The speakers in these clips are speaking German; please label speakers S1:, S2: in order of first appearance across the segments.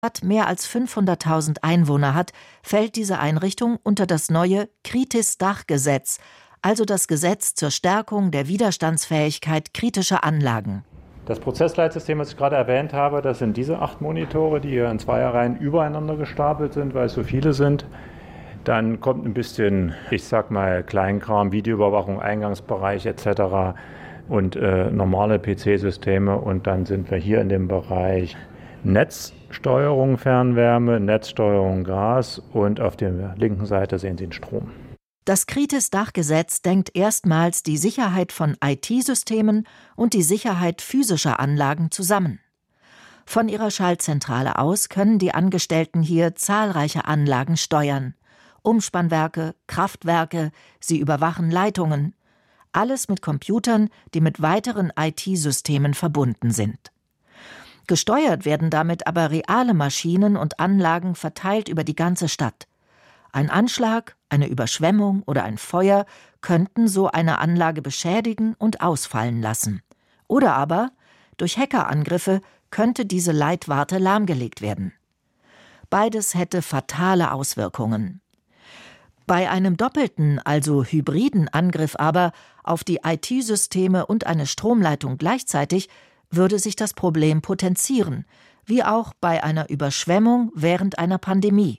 S1: Stadt mehr als 500.000 Einwohner hat, fällt diese Einrichtung unter das neue Kritis-Dach-Gesetz, also das Gesetz zur Stärkung der Widerstandsfähigkeit kritischer Anlagen.
S2: Das Prozessleitsystem, was ich gerade erwähnt habe, das sind diese 8 Monitore, die hier in Zweierreihen übereinander gestapelt sind, weil es so viele sind. Dann kommt ein bisschen, ich sag mal, Kleinkram, Videoüberwachung, Eingangsbereich etc. und normale PC-Systeme. Und dann sind wir hier in dem Bereich Netzsteuerung Fernwärme, Netzsteuerung Gas und auf der linken Seite sehen Sie den Strom.
S1: Das Kritis-Dach-Gesetz denkt erstmals die Sicherheit von IT-Systemen und die Sicherheit physischer Anlagen zusammen. Von ihrer Schaltzentrale aus können die Angestellten hier zahlreiche Anlagen steuern. Umspannwerke, Kraftwerke, sie überwachen Leitungen. Alles mit Computern, die mit weiteren IT-Systemen verbunden sind. Gesteuert werden damit aber reale Maschinen und Anlagen verteilt über die ganze Stadt. Ein Anschlag, eine Überschwemmung oder ein Feuer könnten so eine Anlage beschädigen und ausfallen lassen. Oder aber durch Hackerangriffe könnte diese Leitwarte lahmgelegt werden. Beides hätte fatale Auswirkungen. Bei einem doppelten, also hybriden Angriff aber auf die IT-Systeme und eine Stromleitung gleichzeitig würde sich das Problem potenzieren, wie auch bei einer Überschwemmung während einer Pandemie.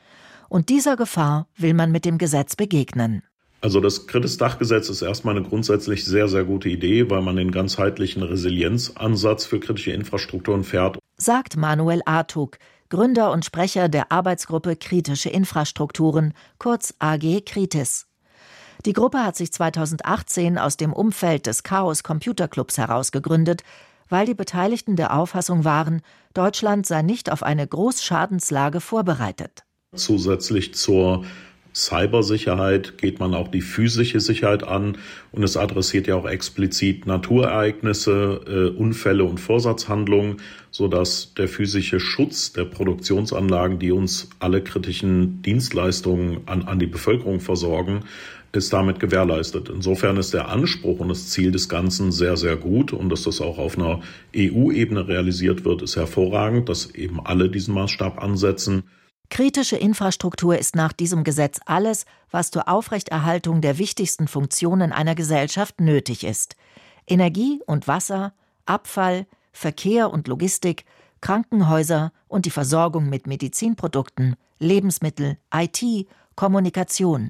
S1: Und dieser Gefahr will man mit dem Gesetz begegnen.
S3: Also das Kritis-Dach-Gesetz ist erstmal eine grundsätzlich sehr, sehr gute Idee, weil man den ganzheitlichen Resilienzansatz für kritische Infrastrukturen fährt,
S1: sagt Manuel Artug, Gründer und Sprecher der Arbeitsgruppe Kritische Infrastrukturen, kurz AG Kritis. Die Gruppe hat sich 2018 aus dem Umfeld des Chaos Computer Clubs heraus gegründet, weil die Beteiligten der Auffassung waren, Deutschland sei nicht auf eine Großschadenslage vorbereitet.
S3: Zusätzlich zur Cybersicherheit geht man auch die physische Sicherheit an und es adressiert ja auch explizit Naturereignisse, Unfälle und Vorsatzhandlungen, sodass der physische Schutz der Produktionsanlagen, die uns alle kritischen Dienstleistungen an die Bevölkerung versorgen, ist damit gewährleistet. Insofern ist der Anspruch und das Ziel des Ganzen sehr, sehr gut und dass das auch auf einer EU-Ebene realisiert wird, ist hervorragend, dass eben alle diesen Maßstab ansetzen.
S1: Kritische Infrastruktur ist nach diesem Gesetz alles, was zur Aufrechterhaltung der wichtigsten Funktionen einer Gesellschaft nötig ist. Energie und Wasser, Abfall, Verkehr und Logistik, Krankenhäuser und die Versorgung mit Medizinprodukten, Lebensmittel, IT, Kommunikation.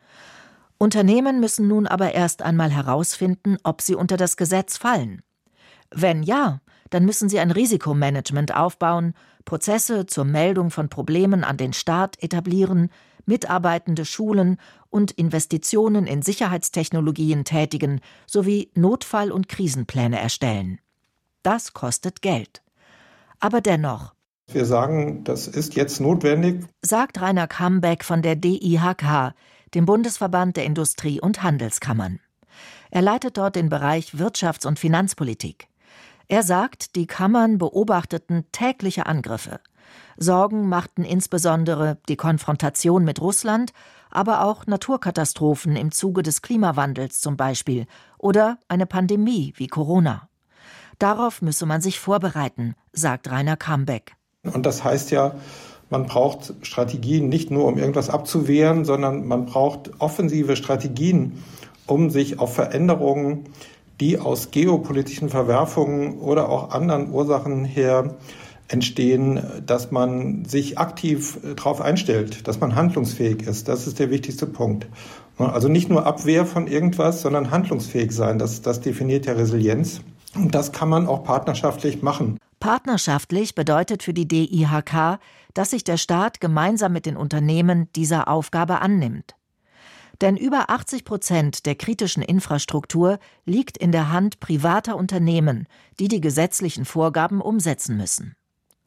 S1: Unternehmen müssen nun aber erst einmal herausfinden, ob sie unter das Gesetz fallen. Wenn ja, dann müssen sie ein Risikomanagement aufbauen, Prozesse zur Meldung von Problemen an den Staat etablieren, Mitarbeitende schulen und Investitionen in Sicherheitstechnologien tätigen sowie Notfall- und Krisenpläne erstellen. Das kostet Geld. Aber dennoch.
S4: Wir sagen, das ist jetzt notwendig,
S1: sagt Rainer Kambeck von der DIHK, dem Bundesverband der Industrie- und Handelskammern. Er leitet dort den Bereich Wirtschafts- und Finanzpolitik. Er sagt, die Kammern beobachteten tägliche Angriffe. Sorgen machten insbesondere die Konfrontation mit Russland, aber auch Naturkatastrophen im Zuge des Klimawandels zum Beispiel oder eine Pandemie wie Corona. Darauf müsse man sich vorbereiten, sagt Rainer Kambeck.
S4: Und das heißt ja, man braucht Strategien nicht nur, um irgendwas abzuwehren, sondern man braucht offensive Strategien, um sich auf Veränderungen, die aus geopolitischen Verwerfungen oder auch anderen Ursachen her entstehen, dass man sich aktiv darauf einstellt, dass man handlungsfähig ist. Das ist der wichtigste Punkt. Also nicht nur Abwehr von irgendwas, sondern handlungsfähig sein. Das definiert ja Resilienz. Und das kann man auch partnerschaftlich machen.
S1: Partnerschaftlich bedeutet für die DIHK, dass sich der Staat gemeinsam mit den Unternehmen dieser Aufgabe annimmt. Denn über 80% der kritischen Infrastruktur liegt in der Hand privater Unternehmen, die die gesetzlichen Vorgaben umsetzen müssen.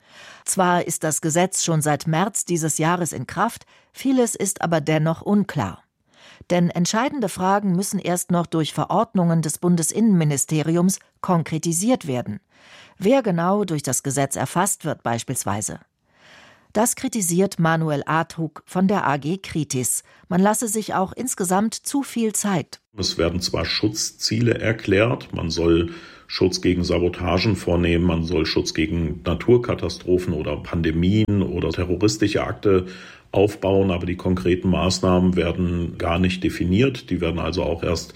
S1: Zwar ist das Gesetz schon seit März dieses Jahres in Kraft, vieles ist aber dennoch unklar. Denn entscheidende Fragen müssen erst noch durch Verordnungen des Bundesinnenministeriums konkretisiert werden. Wer genau durch das Gesetz erfasst wird beispielsweise. Das kritisiert Manuel Artug von der AG Kritis. Man lasse sich auch insgesamt zu viel Zeit.
S3: Es werden zwar Schutzziele erklärt, man soll Schutz gegen Sabotagen vornehmen, man soll Schutz gegen Naturkatastrophen oder Pandemien oder terroristische Akte aufbauen, aber die konkreten Maßnahmen werden gar nicht definiert. Die werden also auch erst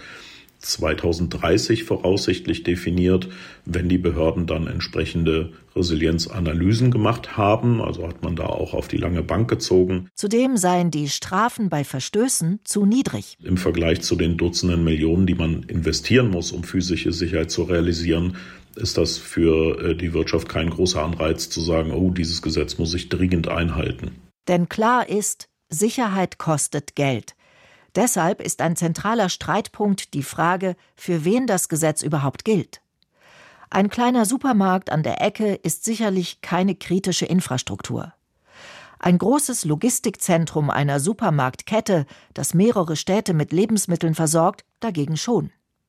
S3: 2030 voraussichtlich definiert, wenn die Behörden dann entsprechende Resilienzanalysen gemacht haben. Also hat man da auch auf die lange Bank gezogen.
S1: Zudem seien die Strafen bei Verstößen zu niedrig.
S3: Im Vergleich zu den Dutzenden Millionen, die man investieren muss, um physische Sicherheit zu realisieren, ist das für die Wirtschaft kein großer Anreiz zu sagen, oh, dieses Gesetz muss ich dringend einhalten.
S1: Denn klar ist, Sicherheit kostet Geld. Deshalb ist ein zentraler Streitpunkt die Frage, für wen das Gesetz überhaupt gilt. Ein kleiner Supermarkt an der Ecke ist sicherlich keine kritische Infrastruktur. Ein großes Logistikzentrum einer Supermarktkette, das mehrere Städte mit Lebensmitteln versorgt, dagegen schon.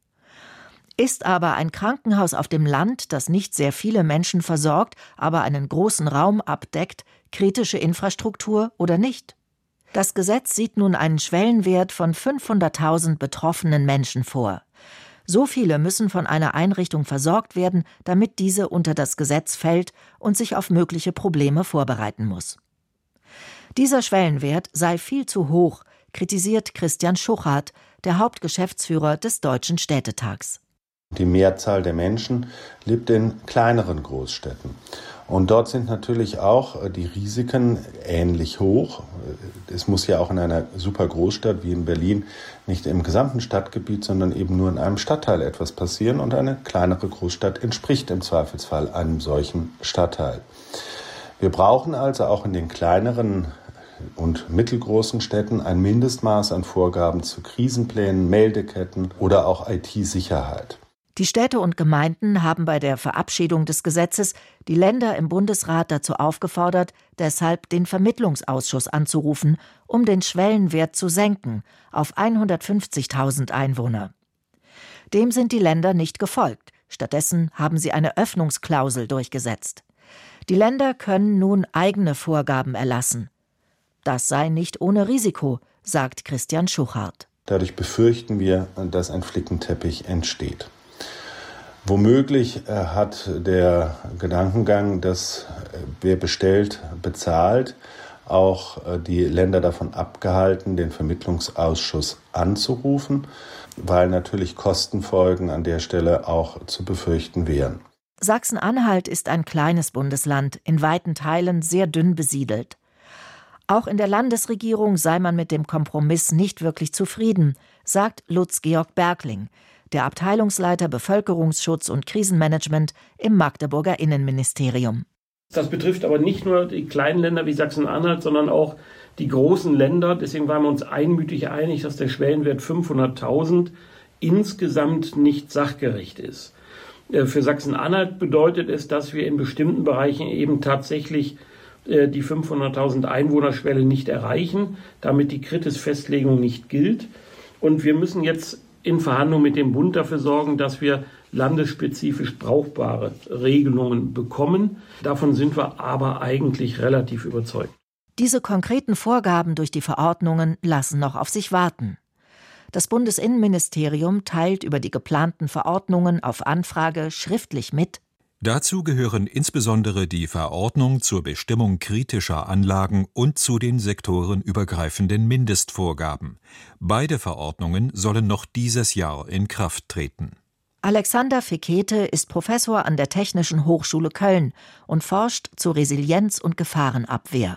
S1: Ist aber ein Krankenhaus auf dem Land, das nicht sehr viele Menschen versorgt, aber einen großen Raum abdeckt, kritische Infrastruktur oder nicht? Das Gesetz sieht nun einen Schwellenwert von 500.000 betroffenen Menschen vor. So viele müssen von einer Einrichtung versorgt werden, damit diese unter das Gesetz fällt und sich auf mögliche Probleme vorbereiten muss. Dieser Schwellenwert sei viel zu hoch, kritisiert Christian Schuchart, der Hauptgeschäftsführer des Deutschen Städtetags.
S5: Die Mehrzahl der Menschen lebt in kleineren Großstädten. Und dort sind natürlich auch die Risiken ähnlich hoch. Es muss ja auch in einer super Großstadt wie in Berlin nicht im gesamten Stadtgebiet, sondern eben nur in einem Stadtteil etwas passieren. Und eine kleinere Großstadt entspricht im Zweifelsfall einem solchen Stadtteil. Wir brauchen also auch in den kleineren und mittelgroßen Städten ein Mindestmaß an Vorgaben zu Krisenplänen, Meldeketten oder auch IT-Sicherheit.
S1: Die Städte und Gemeinden haben bei der Verabschiedung des Gesetzes die Länder im Bundesrat dazu aufgefordert, deshalb den Vermittlungsausschuss anzurufen, um den Schwellenwert zu senken auf 150.000 Einwohner. Dem sind die Länder nicht gefolgt. Stattdessen haben sie eine Öffnungsklausel durchgesetzt. Die Länder können nun eigene Vorgaben erlassen. Das sei nicht ohne Risiko, sagt Christian Schuchart.
S5: Dadurch befürchten wir, dass ein Flickenteppich entsteht. Womöglich hat der Gedankengang, dass wer bestellt, bezahlt, auch die Länder davon abgehalten, den Vermittlungsausschuss anzurufen, weil natürlich Kostenfolgen an der Stelle auch zu befürchten wären.
S1: Sachsen-Anhalt ist ein kleines Bundesland, in weiten Teilen sehr dünn besiedelt. Auch in der Landesregierung sei man mit dem Kompromiss nicht wirklich zufrieden, sagt Lutz-Georg Bergling, der Abteilungsleiter Bevölkerungsschutz und Krisenmanagement im Magdeburger Innenministerium.
S6: Das betrifft aber nicht nur die kleinen Länder wie Sachsen-Anhalt, sondern auch die großen Länder. Deswegen waren wir uns einmütig einig, dass der Schwellenwert 500.000 insgesamt nicht sachgerecht ist. Für Sachsen-Anhalt bedeutet es, dass wir in bestimmten Bereichen eben tatsächlich die 500.000 Einwohnerschwelle nicht erreichen, damit die Kritis-Festlegung nicht gilt. Und wir müssen jetzt in Verhandlungen mit dem Bund dafür sorgen, dass wir landesspezifisch brauchbare Regelungen bekommen. Davon sind wir aber eigentlich relativ überzeugt.
S1: Diese konkreten Vorgaben durch die Verordnungen lassen noch auf sich warten. Das Bundesinnenministerium teilt über die geplanten Verordnungen auf Anfrage schriftlich mit:
S7: Dazu gehören insbesondere die Verordnung zur Bestimmung kritischer Anlagen und zu den sektorenübergreifenden Mindestvorgaben. Beide Verordnungen sollen noch dieses Jahr in Kraft treten.
S1: Alexander Fekete ist Professor an der Technischen Hochschule Köln und forscht zur Resilienz und Gefahrenabwehr.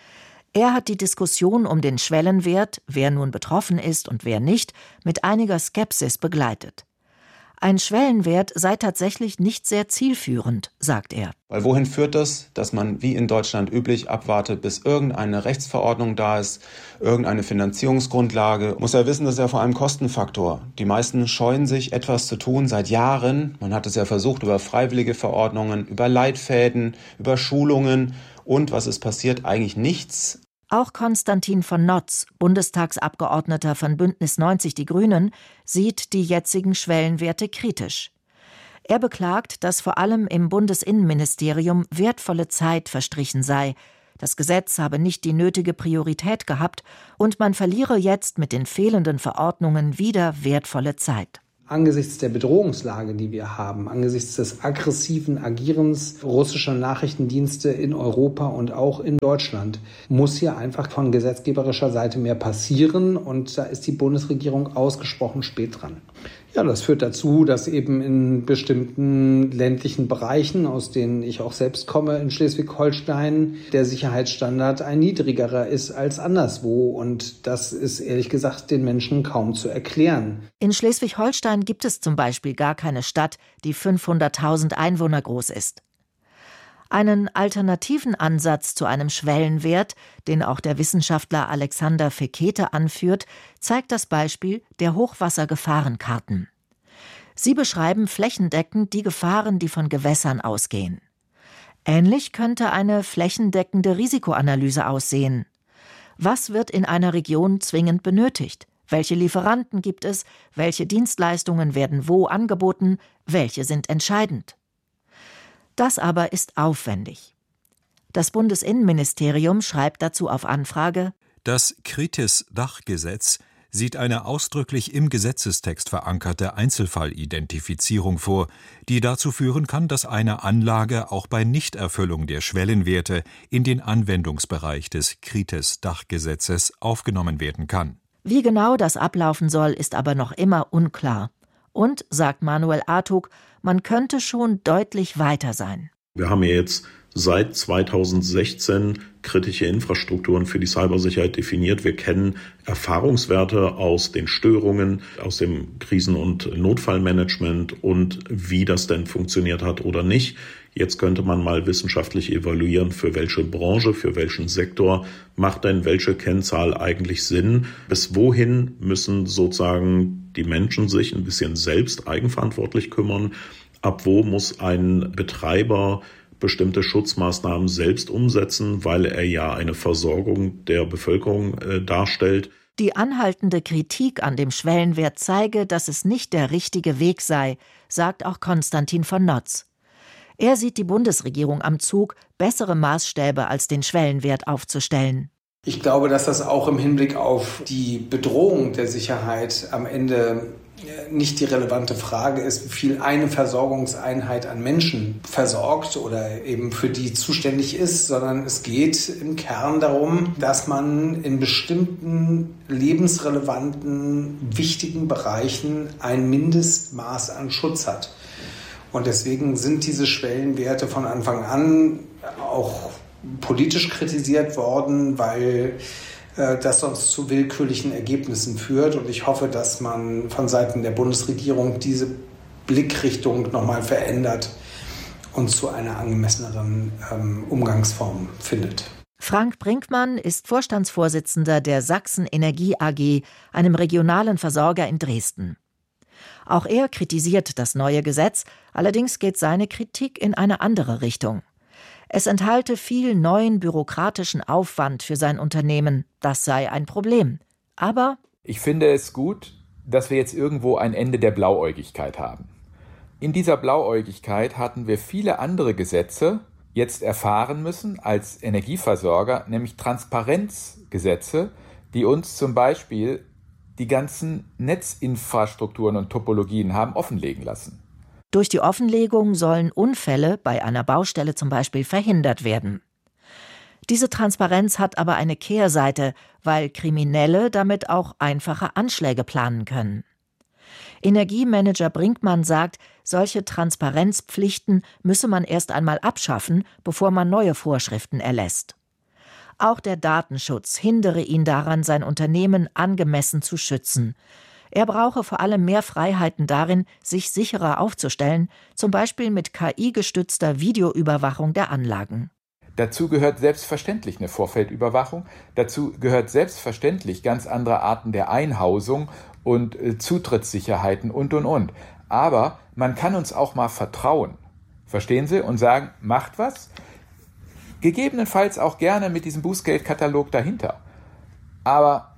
S1: Er hat die Diskussion um den Schwellenwert, wer nun betroffen ist und wer nicht, mit einiger Skepsis begleitet. Ein Schwellenwert sei tatsächlich nicht sehr zielführend, sagt er.
S8: Weil wohin führt das? Dass man wie in Deutschland üblich abwartet, bis irgendeine Rechtsverordnung da ist, irgendeine Finanzierungsgrundlage. Muss ja wissen, das ist ja vor allem Kostenfaktor. Die meisten scheuen sich, etwas zu tun seit Jahren. Man hat es ja versucht über freiwillige Verordnungen, über Leitfäden, über Schulungen. Und was ist passiert? Eigentlich nichts.
S1: Auch Konstantin von Notz, Bundestagsabgeordneter von Bündnis 90 Die Grünen, sieht die jetzigen Schwellenwerte kritisch. Er beklagt, dass vor allem im Bundesinnenministerium wertvolle Zeit verstrichen sei. das Gesetz habe nicht die nötige Priorität gehabt und man verliere jetzt mit den fehlenden Verordnungen wieder wertvolle Zeit.
S9: Angesichts der Bedrohungslage, die wir haben, angesichts des aggressiven Agierens russischer Nachrichtendienste in Europa und auch in Deutschland, muss hier einfach von gesetzgeberischer Seite mehr passieren. Und da ist die Bundesregierung ausgesprochen spät dran. Ja, das führt dazu, dass eben in bestimmten ländlichen Bereichen, aus denen ich auch selbst komme, in Schleswig-Holstein, der Sicherheitsstandard ein niedrigerer ist als anderswo. Und das ist ehrlich gesagt den Menschen kaum zu erklären.
S1: In Schleswig-Holstein gibt es zum Beispiel gar keine Stadt, die 500.000 Einwohner groß ist. Einen alternativen Ansatz zu einem Schwellenwert, den auch der Wissenschaftler Alexander Fekete anführt, zeigt das Beispiel der Hochwassergefahrenkarten. Sie beschreiben flächendeckend die Gefahren, die von Gewässern ausgehen. Ähnlich könnte eine flächendeckende Risikoanalyse aussehen. Was wird in einer Region zwingend benötigt? Welche Lieferanten gibt es? Welche Dienstleistungen werden wo angeboten? Welche sind entscheidend? Das aber ist aufwendig. Das Bundesinnenministerium schreibt dazu auf Anfrage:
S7: Das KRITIS-Dachgesetz sieht eine ausdrücklich im Gesetzestext verankerte Einzelfallidentifizierung vor, die dazu führen kann, dass eine Anlage auch bei Nichterfüllung der Schwellenwerte in den Anwendungsbereich des KRITIS-Dachgesetzes aufgenommen werden kann.
S1: Wie genau das ablaufen soll, ist aber noch immer unklar. Und, sagt Manuel Artug, man könnte schon deutlich weiter sein.
S3: Wir haben ja jetzt seit 2016 kritische Infrastrukturen für die Cybersicherheit definiert. Wir kennen Erfahrungswerte aus den Störungen, aus dem Krisen- und Notfallmanagement und wie das denn funktioniert hat oder nicht. Jetzt könnte man mal wissenschaftlich evaluieren, für welche Branche, für welchen Sektor macht denn welche Kennzahl eigentlich Sinn. Bis wohin müssen sozusagen die Menschen sich ein bisschen selbst eigenverantwortlich kümmern? Ab wo muss ein Betreiber bestimmte Schutzmaßnahmen selbst umsetzen, weil er ja eine Versorgung der Bevölkerung darstellt?
S1: Die anhaltende Kritik an dem Schwellenwert zeige, dass es nicht der richtige Weg sei, sagt auch Konstantin von Notz. Er sieht die Bundesregierung am Zug, bessere Maßstäbe als den Schwellenwert aufzustellen.
S9: Ich glaube, dass das auch im Hinblick auf die Bedrohung der Sicherheit am Ende nicht die relevante Frage ist, wie viel eine Versorgungseinheit an Menschen versorgt oder eben für die zuständig ist, sondern es geht im Kern darum, dass man in bestimmten lebensrelevanten, wichtigen Bereichen ein Mindestmaß an Schutz hat. Und deswegen sind diese Schwellenwerte von Anfang an auch politisch kritisiert worden, weil das sonst zu willkürlichen Ergebnissen führt. Und ich hoffe, dass man von Seiten der Bundesregierung diese Blickrichtung nochmal verändert und zu einer angemesseneren Umgangsform findet.
S1: Frank Brinkmann ist Vorstandsvorsitzender der Sachsen Energie AG, einem regionalen Versorger in Dresden. Auch er kritisiert das neue Gesetz, allerdings geht seine Kritik in eine andere Richtung. Es enthalte viel neuen bürokratischen Aufwand für sein Unternehmen. Das sei ein Problem. Aber
S10: ich finde es gut, dass wir jetzt irgendwo ein Ende der Blauäugigkeit haben. In dieser Blauäugigkeit hatten wir viele andere Gesetze jetzt erfahren müssen als Energieversorger, nämlich Transparenzgesetze, die uns zum Beispiel die ganzen Netzinfrastrukturen und Topologien haben offenlegen lassen.
S1: Durch die Offenlegung sollen Unfälle bei einer Baustelle zum Beispiel verhindert werden. Diese Transparenz hat aber eine Kehrseite, weil Kriminelle damit auch einfache Anschläge planen können. Energiemanager Brinkmann sagt, solche Transparenzpflichten müsse man erst einmal abschaffen, bevor man neue Vorschriften erlässt. Auch der Datenschutz hindere ihn daran, sein Unternehmen angemessen zu schützen. Er brauche vor allem mehr Freiheiten darin, sich sicherer aufzustellen, zum Beispiel mit KI-gestützter Videoüberwachung der Anlagen.
S10: Dazu gehört selbstverständlich eine Vorfeldüberwachung. Dazu gehört selbstverständlich ganz andere Arten der Einhausung und Zutrittssicherheiten und. Aber man kann uns auch mal vertrauen, verstehen Sie, und sagen, macht was. Gegebenenfalls auch gerne mit diesem Bußgeldkatalog dahinter. Aber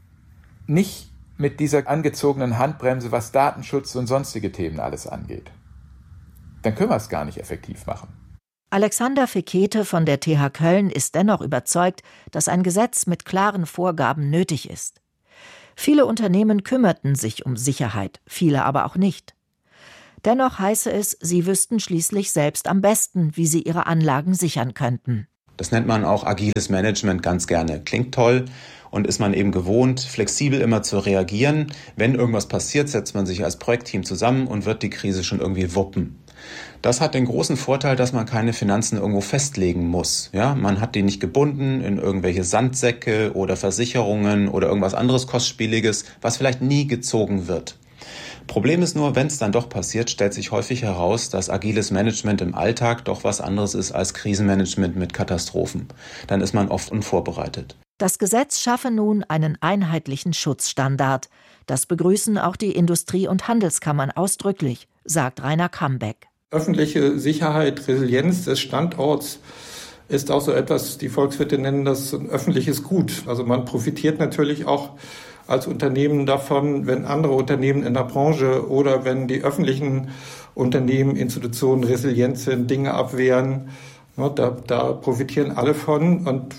S10: nicht mit dieser angezogenen Handbremse, was Datenschutz und sonstige Themen alles angeht. Dann können wir es gar nicht effektiv machen.
S1: Alexander Fekete von der TH Köln ist dennoch überzeugt, dass ein Gesetz mit klaren Vorgaben nötig ist. Viele Unternehmen kümmerten sich um Sicherheit, viele aber auch nicht. Dennoch heiße es, sie wüssten schließlich selbst am besten, wie sie ihre Anlagen sichern könnten.
S8: Das nennt man auch agiles Management ganz gerne. Klingt toll und ist man eben gewohnt, flexibel immer zu reagieren. Wenn irgendwas passiert, setzt man sich als Projektteam zusammen und wird die Krise schon irgendwie wuppen. Das hat den großen Vorteil, dass man keine Finanzen irgendwo festlegen muss. Ja, man hat die nicht gebunden in irgendwelche Sandsäcke oder Versicherungen oder irgendwas anderes Kostspieliges, was vielleicht nie gezogen wird. Problem ist nur, wenn es dann doch passiert, stellt sich häufig heraus, dass agiles Management im Alltag doch was anderes ist als Krisenmanagement mit Katastrophen. Dann ist man oft unvorbereitet.
S1: Das Gesetz schaffe nun einen einheitlichen Schutzstandard. Das begrüßen auch die Industrie- und Handelskammern ausdrücklich, sagt Rainer Kambeck.
S4: Öffentliche Sicherheit, Resilienz des Standorts ist auch so etwas, die Volkswirte nennen das ein öffentliches Gut. Also man profitiert natürlich auch als Unternehmen davon, wenn andere Unternehmen in der Branche oder wenn die öffentlichen Unternehmen, Institutionen resilient sind, Dinge abwehren. Ja, da profitieren alle von. Und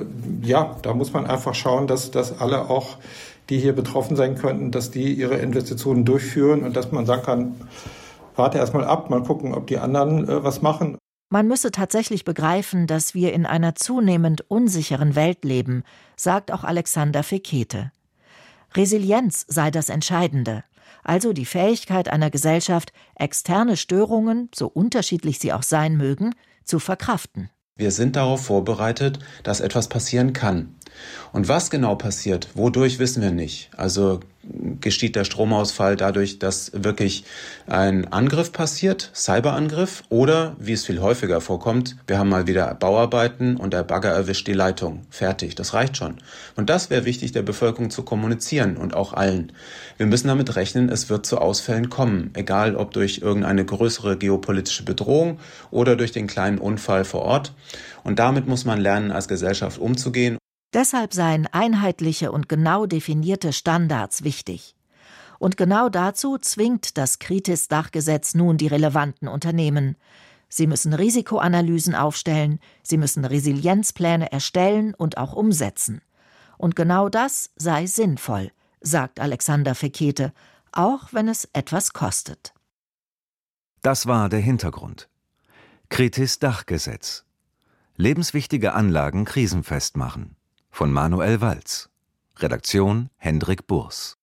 S4: da muss man einfach schauen, dass alle auch, die hier betroffen sein könnten, dass die ihre Investitionen durchführen und dass man sagen kann, warte erst mal ab, mal gucken, ob die anderen was machen.
S1: Man müsse tatsächlich begreifen, dass wir in einer zunehmend unsicheren Welt leben, sagt auch Alexander Fekete. Resilienz sei das Entscheidende, also die Fähigkeit einer Gesellschaft, externe Störungen, so unterschiedlich sie auch sein mögen, zu verkraften.
S8: Wir sind darauf vorbereitet, dass etwas passieren kann. Und was genau passiert, wodurch, wissen wir nicht. Also geschieht der Stromausfall dadurch, dass wirklich ein Angriff passiert, Cyberangriff, oder, wie es viel häufiger vorkommt, wir haben mal wieder Bauarbeiten und der Bagger erwischt die Leitung. Fertig, das reicht schon. Und das wäre wichtig, der Bevölkerung zu kommunizieren und auch allen. Wir müssen damit rechnen, es wird zu Ausfällen kommen, egal ob durch irgendeine größere geopolitische Bedrohung oder durch den kleinen Unfall vor Ort. Und damit muss man lernen, als Gesellschaft umzugehen.
S1: Deshalb seien einheitliche und genau definierte Standards wichtig. Und genau dazu zwingt das Kritis-Dachgesetz nun die relevanten Unternehmen. Sie müssen Risikoanalysen aufstellen, sie müssen Resilienzpläne erstellen und auch umsetzen. Und genau das sei sinnvoll, sagt Alexander Fekete, auch wenn es etwas kostet.
S11: Das war der Hintergrund. Kritis-Dachgesetz. Lebenswichtige Anlagen krisenfest machen. Von Manuel Walz. Redaktion Hendrik Burs.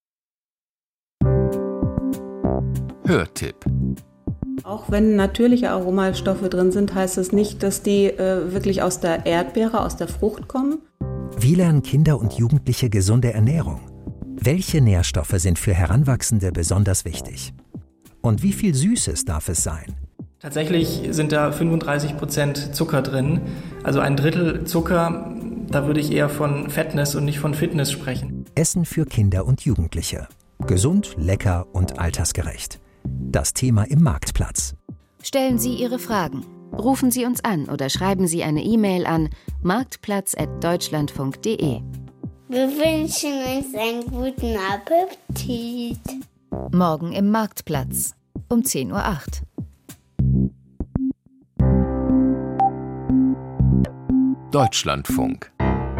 S7: Hörtipp.
S12: Auch wenn natürliche Aromastoffe drin sind, heißt es nicht, dass die wirklich aus der Erdbeere, aus der Frucht kommen.
S13: Wie lernen Kinder und Jugendliche gesunde Ernährung? Welche Nährstoffe sind für Heranwachsende besonders wichtig? Und wie viel Süßes darf es sein?
S14: Tatsächlich sind da 35% Zucker drin, also ein Drittel Zucker. Da würde ich eher von Fatness und nicht von Fitness sprechen.
S13: Essen für Kinder und Jugendliche. Gesund, lecker und altersgerecht. Das Thema im Marktplatz.
S15: Stellen Sie Ihre Fragen. Rufen Sie uns an oder schreiben Sie eine E-Mail an marktplatz@deutschlandfunk.de.
S16: Wir wünschen uns einen guten Appetit.
S15: Morgen im Marktplatz um 10:08 Uhr.
S7: Deutschlandfunk.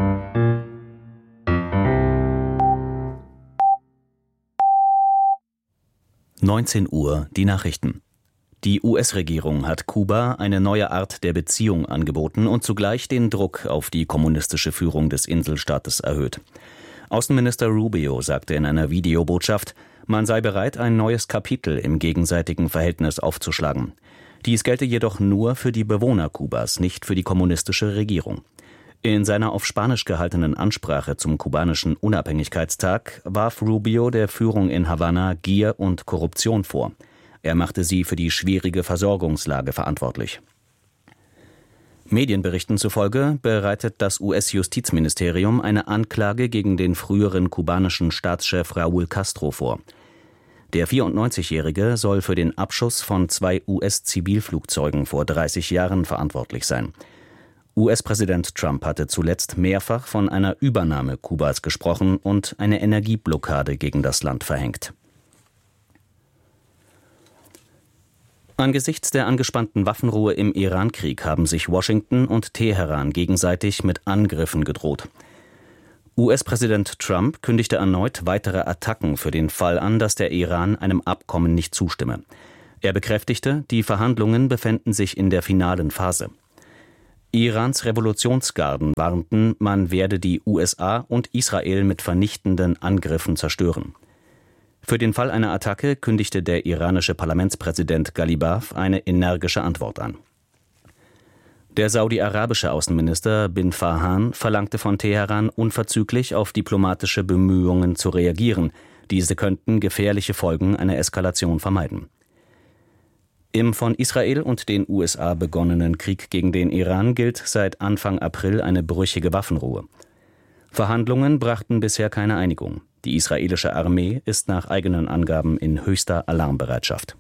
S17: Uhr, die Nachrichten. Die US-Regierung hat Kuba eine neue Art der Beziehung angeboten und zugleich den Druck auf die kommunistische Führung des Inselstaates erhöht. Außenminister Rubio sagte in einer Videobotschaft, man sei bereit, ein neues Kapitel im gegenseitigen Verhältnis aufzuschlagen. Dies gelte jedoch nur für die Bewohner Kubas, nicht für die kommunistische Regierung. In seiner auf Spanisch gehaltenen Ansprache zum kubanischen Unabhängigkeitstag warf Rubio der Führung in Havanna Gier und Korruption vor. Er machte sie für die schwierige Versorgungslage verantwortlich. Medienberichten zufolge bereitet das US-Justizministerium eine Anklage gegen den früheren kubanischen Staatschef Raúl Castro vor. Der 94-Jährige soll für den Abschuss von 2 US-Zivilflugzeugen vor 30 Jahren verantwortlich sein. US-Präsident Trump hatte zuletzt mehrfach von einer Übernahme Kubas gesprochen und eine Energieblockade gegen das Land verhängt. Angesichts der angespannten Waffenruhe im Iran-Krieg haben sich Washington und Teheran gegenseitig mit Angriffen gedroht. US-Präsident Trump kündigte erneut weitere Attacken für den Fall an, dass der Iran einem Abkommen nicht zustimme. Er bekräftigte, die Verhandlungen befänden sich in der finalen Phase. Irans Revolutionsgarden warnten, man werde die USA und Israel mit vernichtenden Angriffen zerstören. Für den Fall einer Attacke kündigte der iranische Parlamentspräsident Ghalibaf eine energische Antwort an. Der saudi-arabische Außenminister bin Farhan verlangte von Teheran, unverzüglich auf diplomatische Bemühungen zu reagieren. Diese könnten gefährliche Folgen einer Eskalation vermeiden. Im von Israel und den USA begonnenen Krieg gegen den Iran gilt seit Anfang April eine brüchige Waffenruhe. Verhandlungen brachten bisher keine Einigung. Die israelische Armee ist nach eigenen Angaben in höchster Alarmbereitschaft.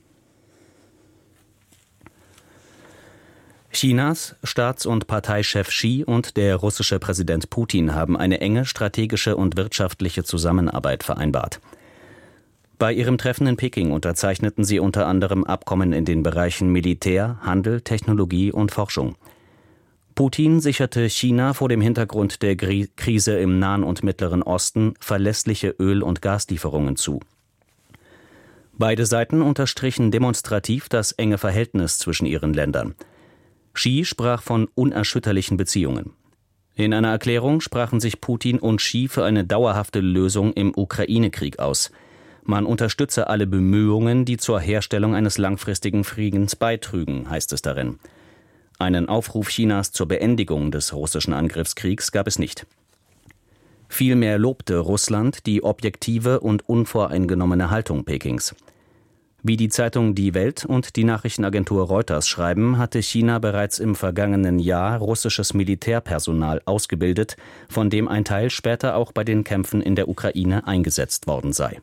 S17: Chinas Staats- und Parteichef Xi und der russische Präsident Putin haben eine enge strategische und wirtschaftliche Zusammenarbeit vereinbart. Bei ihrem Treffen in Peking unterzeichneten sie unter anderem Abkommen in den Bereichen Militär, Handel, Technologie und Forschung. Putin sicherte China vor dem Hintergrund der Krise im Nahen und Mittleren Osten verlässliche Öl- und Gaslieferungen zu. Beide Seiten unterstrichen demonstrativ das enge Verhältnis zwischen ihren Ländern. Xi sprach von unerschütterlichen Beziehungen. In einer Erklärung sprachen sich Putin und Xi für eine dauerhafte Lösung im Ukraine-Krieg aus. Man unterstütze alle Bemühungen, die zur Herstellung eines langfristigen Friedens beitrügen, heißt es darin. Einen Aufruf Chinas zur Beendigung des russischen Angriffskriegs gab es nicht. Vielmehr lobte Russland die objektive und unvoreingenommene Haltung Pekings. Wie die Zeitung Die Welt und die Nachrichtenagentur Reuters schreiben, hatte China bereits im vergangenen Jahr russisches Militärpersonal ausgebildet, von dem ein Teil später auch bei den Kämpfen in der Ukraine eingesetzt worden sei.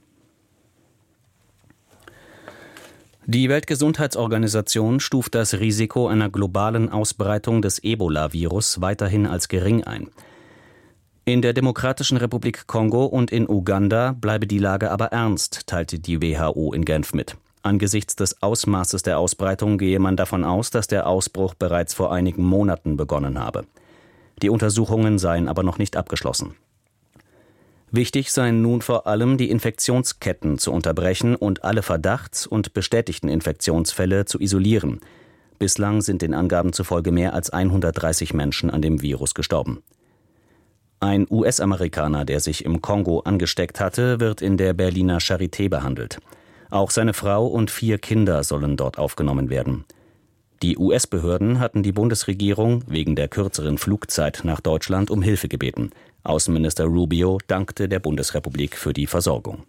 S17: Die Weltgesundheitsorganisation stuft das Risiko einer globalen Ausbreitung des Ebola-Virus weiterhin als gering ein. In der Demokratischen Republik Kongo und in Uganda bleibe die Lage aber ernst, teilte die WHO in Genf mit. Angesichts des Ausmaßes der Ausbreitung gehe man davon aus, dass der Ausbruch bereits vor einigen Monaten begonnen habe. Die Untersuchungen seien aber noch nicht abgeschlossen. Wichtig seien nun vor allem, die Infektionsketten zu unterbrechen und alle Verdachts- und bestätigten Infektionsfälle zu isolieren. Bislang sind den Angaben zufolge mehr als 130 Menschen an dem Virus gestorben. Ein US-Amerikaner, der sich im Kongo angesteckt hatte, wird in der Berliner Charité behandelt. Auch seine Frau und 4 Kinder sollen dort aufgenommen werden. Die US-Behörden hatten die Bundesregierung wegen der kürzeren Flugzeit nach Deutschland um Hilfe gebeten. Außenminister Rubio dankte der Bundesrepublik für die Versorgung.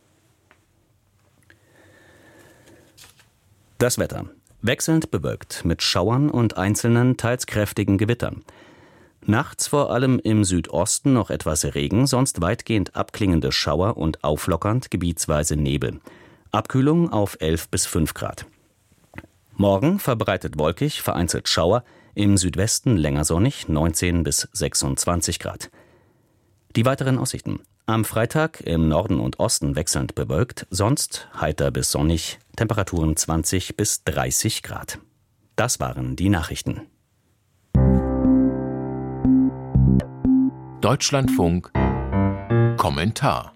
S17: Das Wetter. Wechselnd bewölkt mit Schauern und einzelnen, teils kräftigen Gewittern. Nachts vor allem im Südosten noch etwas Regen, sonst weitgehend abklingende Schauer und auflockernd gebietsweise Nebel. Abkühlung auf 11 bis 5 Grad. Morgen verbreitet wolkig, vereinzelt Schauer, im Südwesten länger sonnig, 19 bis 26 Grad. Die weiteren Aussichten. Am Freitag im Norden und Osten wechselnd bewölkt, sonst heiter bis sonnig, Temperaturen 20 bis 30 Grad. Das waren die Nachrichten.
S18: Deutschlandfunk Kommentar.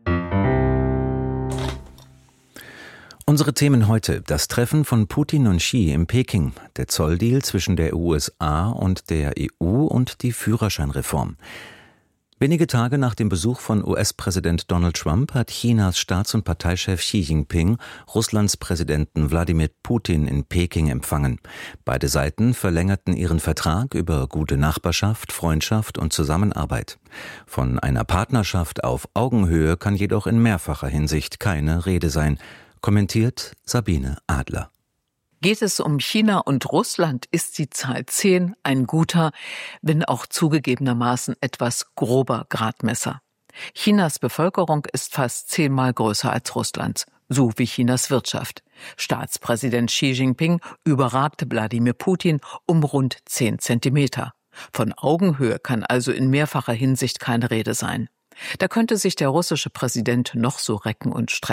S11: Unsere Themen heute: Das Treffen von Putin und Xi in Peking, der Zolldeal zwischen der USA und der EU und die Führerscheinreform. Wenige Tage nach dem Besuch von US-Präsident Donald Trump hat Chinas Staats- und Parteichef Xi Jinping Russlands Präsidenten Wladimir Putin in Peking empfangen. Beide Seiten verlängerten ihren Vertrag über gute Nachbarschaft, Freundschaft und Zusammenarbeit. Von einer Partnerschaft auf Augenhöhe kann jedoch in mehrfacher Hinsicht keine Rede sein, kommentiert Sabine Adler.
S19: Geht es um China und Russland, ist die Zahl 10 ein guter, wenn auch zugegebenermaßen etwas grober Gradmesser. Chinas Bevölkerung ist fast 10-mal größer als Russlands, so wie Chinas Wirtschaft. Staatspräsident Xi Jinping überragte Wladimir Putin um rund 10 Zentimeter. Von Augenhöhe kann also in mehrfacher Hinsicht keine Rede sein. Da könnte sich der russische Präsident noch so recken und strecken.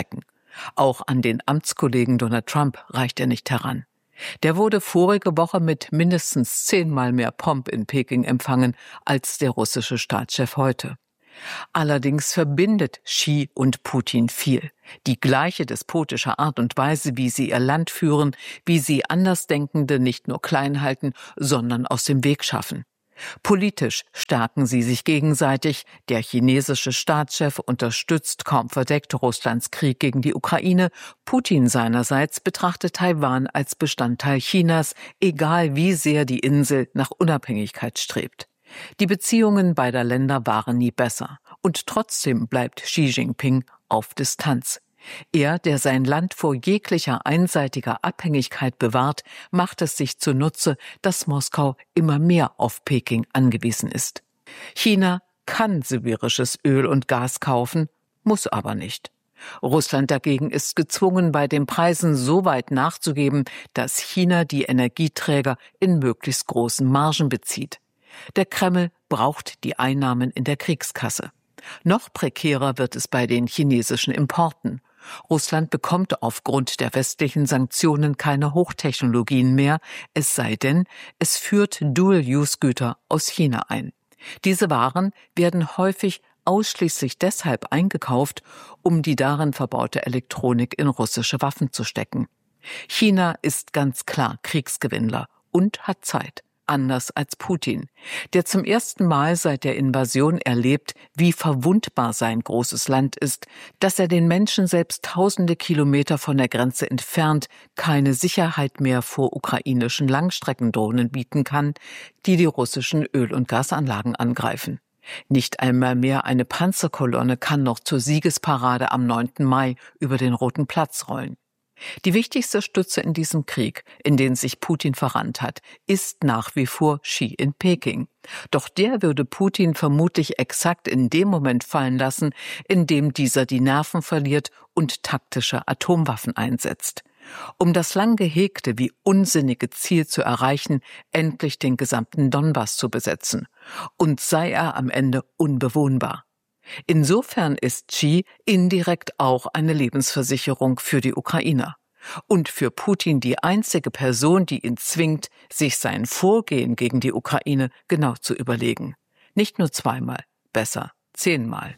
S19: Auch an den Amtskollegen Donald Trump reicht er nicht heran. Der wurde vorige Woche mit mindestens 10-mal mehr Pomp in Peking empfangen als der russische Staatschef heute. Allerdings verbindet Xi und Putin viel. Die gleiche despotische Art und Weise, wie sie ihr Land führen, wie sie Andersdenkende nicht nur klein halten, sondern aus dem Weg schaffen. Politisch stärken sie sich gegenseitig. Der chinesische Staatschef unterstützt kaum verdeckt Russlands Krieg gegen die Ukraine. Putin seinerseits betrachtet Taiwan als Bestandteil Chinas, egal wie sehr die Insel nach Unabhängigkeit strebt. Die Beziehungen beider Länder waren nie besser. Und trotzdem bleibt Xi Jinping auf Distanz. Er, der sein Land vor jeglicher einseitiger Abhängigkeit bewahrt, macht es sich zunutze, dass Moskau immer mehr auf Peking angewiesen ist. China kann sibirisches Öl und Gas kaufen, muss aber nicht. Russland dagegen ist gezwungen, bei den Preisen so weit nachzugeben, dass China die Energieträger in möglichst großen Margen bezieht. Der Kreml braucht die Einnahmen in der Kriegskasse. Noch prekärer wird es bei den chinesischen Importen. Russland bekommt aufgrund der westlichen Sanktionen keine Hochtechnologien mehr, es sei denn, es führt Dual-Use-Güter aus China ein. Diese Waren werden häufig ausschließlich deshalb eingekauft, um die darin verbaute Elektronik in russische Waffen zu stecken. China ist ganz klar Kriegsgewinnler und hat Zeit. Anders als Putin, der zum ersten Mal seit der Invasion erlebt, wie verwundbar sein großes Land ist, dass er den Menschen selbst tausende Kilometer von der Grenze entfernt keine Sicherheit mehr vor ukrainischen Langstreckendrohnen bieten kann, die die russischen Öl- und Gasanlagen angreifen. Nicht einmal mehr eine Panzerkolonne kann noch zur Siegesparade am 9. Mai über den Roten Platz rollen. Die wichtigste Stütze in diesem Krieg, in den sich Putin verrannt hat, ist nach wie vor Xi in Peking. Doch der würde Putin vermutlich exakt in dem Moment fallen lassen, in dem dieser die Nerven verliert und taktische Atomwaffen einsetzt. Um das lang gehegte wie unsinnige Ziel zu erreichen, endlich den gesamten Donbass zu besetzen. Und sei er am Ende unbewohnbar. Insofern ist Xi indirekt auch eine Lebensversicherung für die Ukrainer. Und für Putin die einzige Person, die ihn zwingt, sich sein Vorgehen gegen die Ukraine genau zu überlegen. Nicht nur 2-mal, besser 10-mal.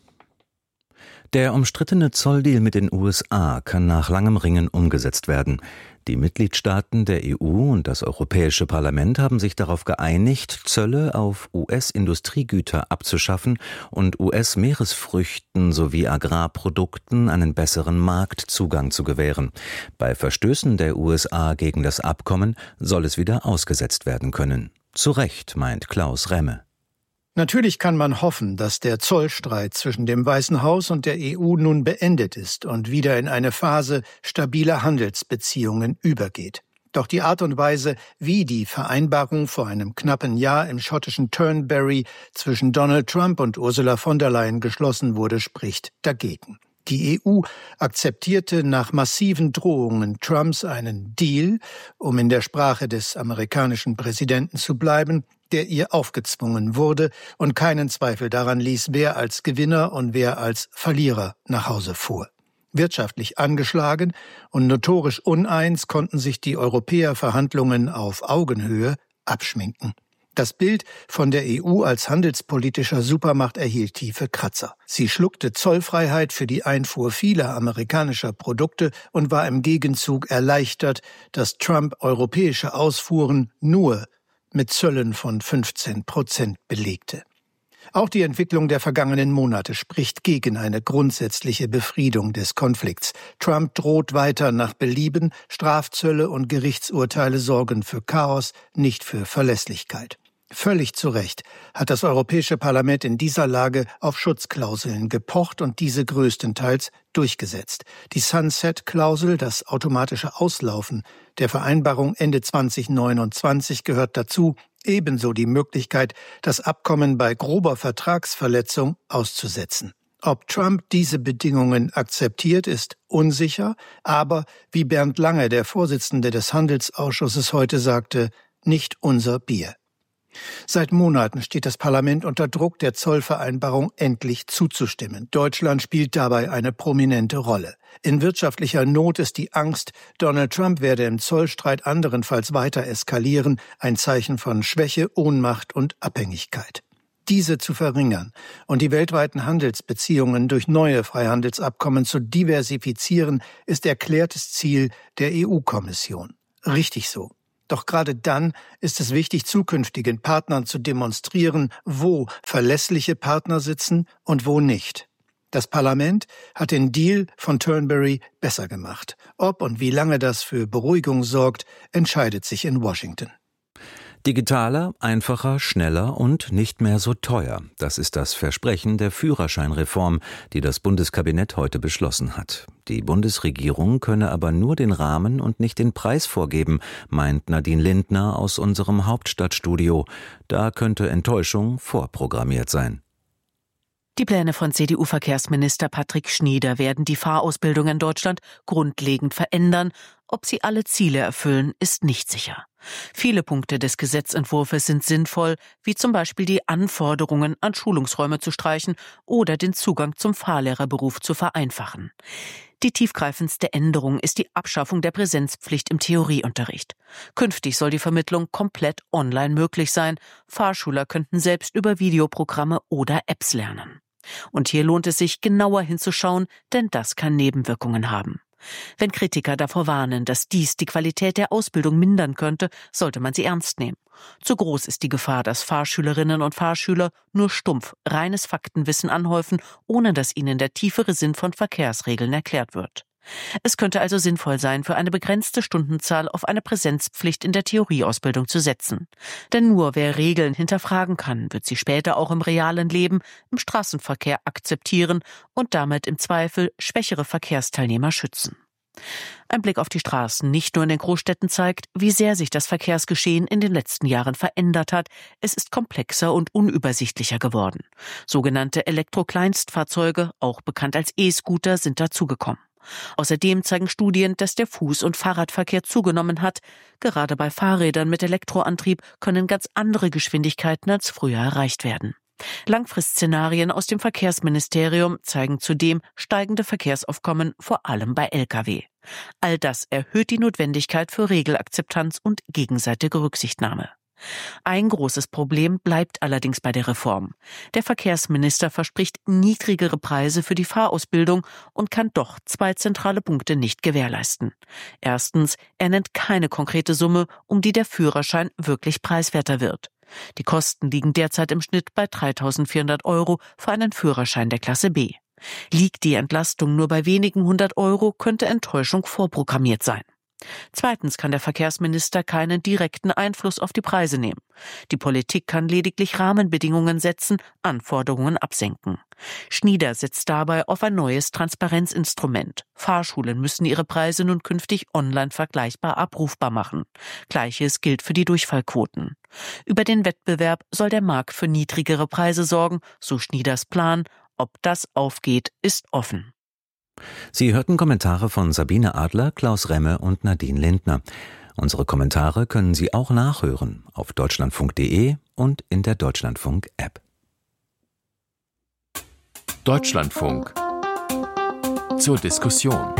S11: Der umstrittene Zolldeal mit den USA kann nach langem Ringen umgesetzt werden. Die Mitgliedstaaten der EU und das Europäische Parlament haben sich darauf geeinigt, Zölle auf US-Industriegüter abzuschaffen und US-Meeresfrüchten sowie Agrarprodukten einen besseren Marktzugang zu gewähren. Bei Verstößen der USA gegen das Abkommen soll es wieder ausgesetzt werden können. Zu Recht, meint Klaus Remme.
S20: Natürlich kann man hoffen, dass der Zollstreit zwischen dem Weißen Haus und der EU nun beendet ist und wieder in eine Phase stabiler Handelsbeziehungen übergeht. Doch die Art und Weise, wie die Vereinbarung vor einem knappen Jahr im schottischen Turnberry zwischen Donald Trump und Ursula von der Leyen geschlossen wurde, spricht dagegen. Die EU akzeptierte nach massiven Drohungen Trumps einen Deal, um in der Sprache des amerikanischen Präsidenten zu bleiben, der ihr aufgezwungen wurde und keinen Zweifel daran ließ, wer als Gewinner und wer als Verlierer nach Hause fuhr. Wirtschaftlich angeschlagen und notorisch uneins konnten sich die Europäer Verhandlungen auf Augenhöhe abschminken. Das Bild von der EU als handelspolitischer Supermacht erhielt tiefe Kratzer. Sie schluckte Zollfreiheit für die Einfuhr vieler amerikanischer Produkte und war im Gegenzug erleichtert, dass Trump europäische Ausfuhren nur mit Zöllen von 15% belegte. Auch die Entwicklung der vergangenen Monate spricht gegen eine grundsätzliche Befriedung des Konflikts. Trump droht weiter nach Belieben, Strafzölle und Gerichtsurteile sorgen für Chaos, nicht für Verlässlichkeit. Völlig zu Recht hat das Europäische Parlament in dieser Lage auf Schutzklauseln gepocht und diese größtenteils durchgesetzt. Die Sunset-Klausel, das automatische Auslaufen der Vereinbarung Ende 2029 gehört dazu, ebenso die Möglichkeit, das Abkommen bei grober Vertragsverletzung auszusetzen. Ob Trump diese Bedingungen akzeptiert, ist unsicher, aber, wie Bernd Lange, der Vorsitzende des Handelsausschusses, heute sagte, nicht unser Bier. Seit Monaten steht das Parlament unter Druck, der Zollvereinbarung endlich zuzustimmen. Deutschland spielt dabei eine prominente Rolle. In wirtschaftlicher Not ist die Angst, Donald Trump werde im Zollstreit anderenfalls weiter eskalieren, ein Zeichen von Schwäche, Ohnmacht und Abhängigkeit. Diese zu verringern und die weltweiten Handelsbeziehungen durch neue Freihandelsabkommen zu diversifizieren, ist erklärtes Ziel der EU-Kommission. Richtig so. Doch gerade dann ist es wichtig, zukünftigen Partnern zu demonstrieren, wo verlässliche Partner sitzen und wo nicht. Das Parlament hat den Deal von Turnberry besser gemacht. Ob und wie lange das für Beruhigung sorgt, entscheidet sich in Washington.
S11: Digitaler, einfacher, schneller und nicht mehr so teuer. Das ist das Versprechen der Führerscheinreform, die das Bundeskabinett heute beschlossen hat. Die Bundesregierung könne aber nur den Rahmen und nicht den Preis vorgeben, meint Nadine Lindner aus unserem Hauptstadtstudio. Da könnte Enttäuschung vorprogrammiert sein.
S21: Die Pläne von CDU-Verkehrsminister Patrick Schnieder werden die Fahrausbildung in Deutschland grundlegend verändern. Ob sie alle Ziele erfüllen, ist nicht sicher. Viele Punkte des Gesetzentwurfs sind sinnvoll, wie zum Beispiel die Anforderungen an Schulungsräume zu streichen oder den Zugang zum Fahrlehrerberuf zu vereinfachen. Die tiefgreifendste Änderung ist die Abschaffung der Präsenzpflicht im Theorieunterricht. Künftig soll die Vermittlung komplett online möglich sein. Fahrschüler könnten selbst über Videoprogramme oder Apps lernen. Und hier lohnt es sich, genauer hinzuschauen, denn das kann Nebenwirkungen haben. Wenn Kritiker davor warnen, dass dies die Qualität der Ausbildung mindern könnte, sollte man sie ernst nehmen. Zu groß ist die Gefahr, dass Fahrschülerinnen und Fahrschüler nur stumpf reines Faktenwissen anhäufen, ohne dass ihnen der tiefere Sinn von Verkehrsregeln erklärt wird. Es könnte also sinnvoll sein, für eine begrenzte Stundenzahl auf eine Präsenzpflicht in der Theorieausbildung zu setzen. Denn nur wer Regeln hinterfragen kann, wird sie später auch im realen Leben, im Straßenverkehr akzeptieren und damit im Zweifel schwächere Verkehrsteilnehmer schützen. Ein Blick auf die Straßen, nicht nur in den Großstädten, zeigt, wie sehr sich das Verkehrsgeschehen in den letzten Jahren verändert hat. Es ist komplexer und unübersichtlicher geworden. Sogenannte Elektrokleinstfahrzeuge, auch bekannt als E-Scooter, sind dazugekommen. Außerdem zeigen Studien, dass der Fuß- und Fahrradverkehr zugenommen hat. Gerade bei Fahrrädern mit Elektroantrieb können ganz andere Geschwindigkeiten als früher erreicht werden. Langfristszenarien aus dem Verkehrsministerium zeigen zudem steigende Verkehrsaufkommen, vor allem bei Lkw. All das erhöht die Notwendigkeit für Regelakzeptanz und gegenseitige Rücksichtnahme. Ein großes Problem bleibt allerdings bei der Reform. Der Verkehrsminister verspricht niedrigere Preise für die Fahrausbildung und kann doch zwei zentrale Punkte nicht gewährleisten. Erstens, er nennt keine konkrete Summe, um die der Führerschein wirklich preiswerter wird. Die Kosten liegen derzeit im Schnitt bei 3.400 € für einen Führerschein der Klasse B. Liegt die Entlastung nur bei wenigen 100 €, könnte Enttäuschung vorprogrammiert sein. Zweitens kann der Verkehrsminister keinen direkten Einfluss auf die Preise nehmen. Die Politik kann lediglich Rahmenbedingungen setzen, Anforderungen absenken. Schnieder setzt dabei auf ein neues Transparenzinstrument. Fahrschulen müssen ihre Preise nun künftig online vergleichbar abrufbar machen. Gleiches gilt für die Durchfallquoten. Über den Wettbewerb soll der Markt für niedrigere Preise sorgen, so Schnieders Plan. Ob das aufgeht, ist offen.
S11: Sie hörten Kommentare von Sabine Adler, Klaus Remme und Nadine Lindner. Unsere Kommentare können Sie auch nachhören auf deutschlandfunk.de und in der Deutschlandfunk-App.
S18: Deutschlandfunk zur Diskussion.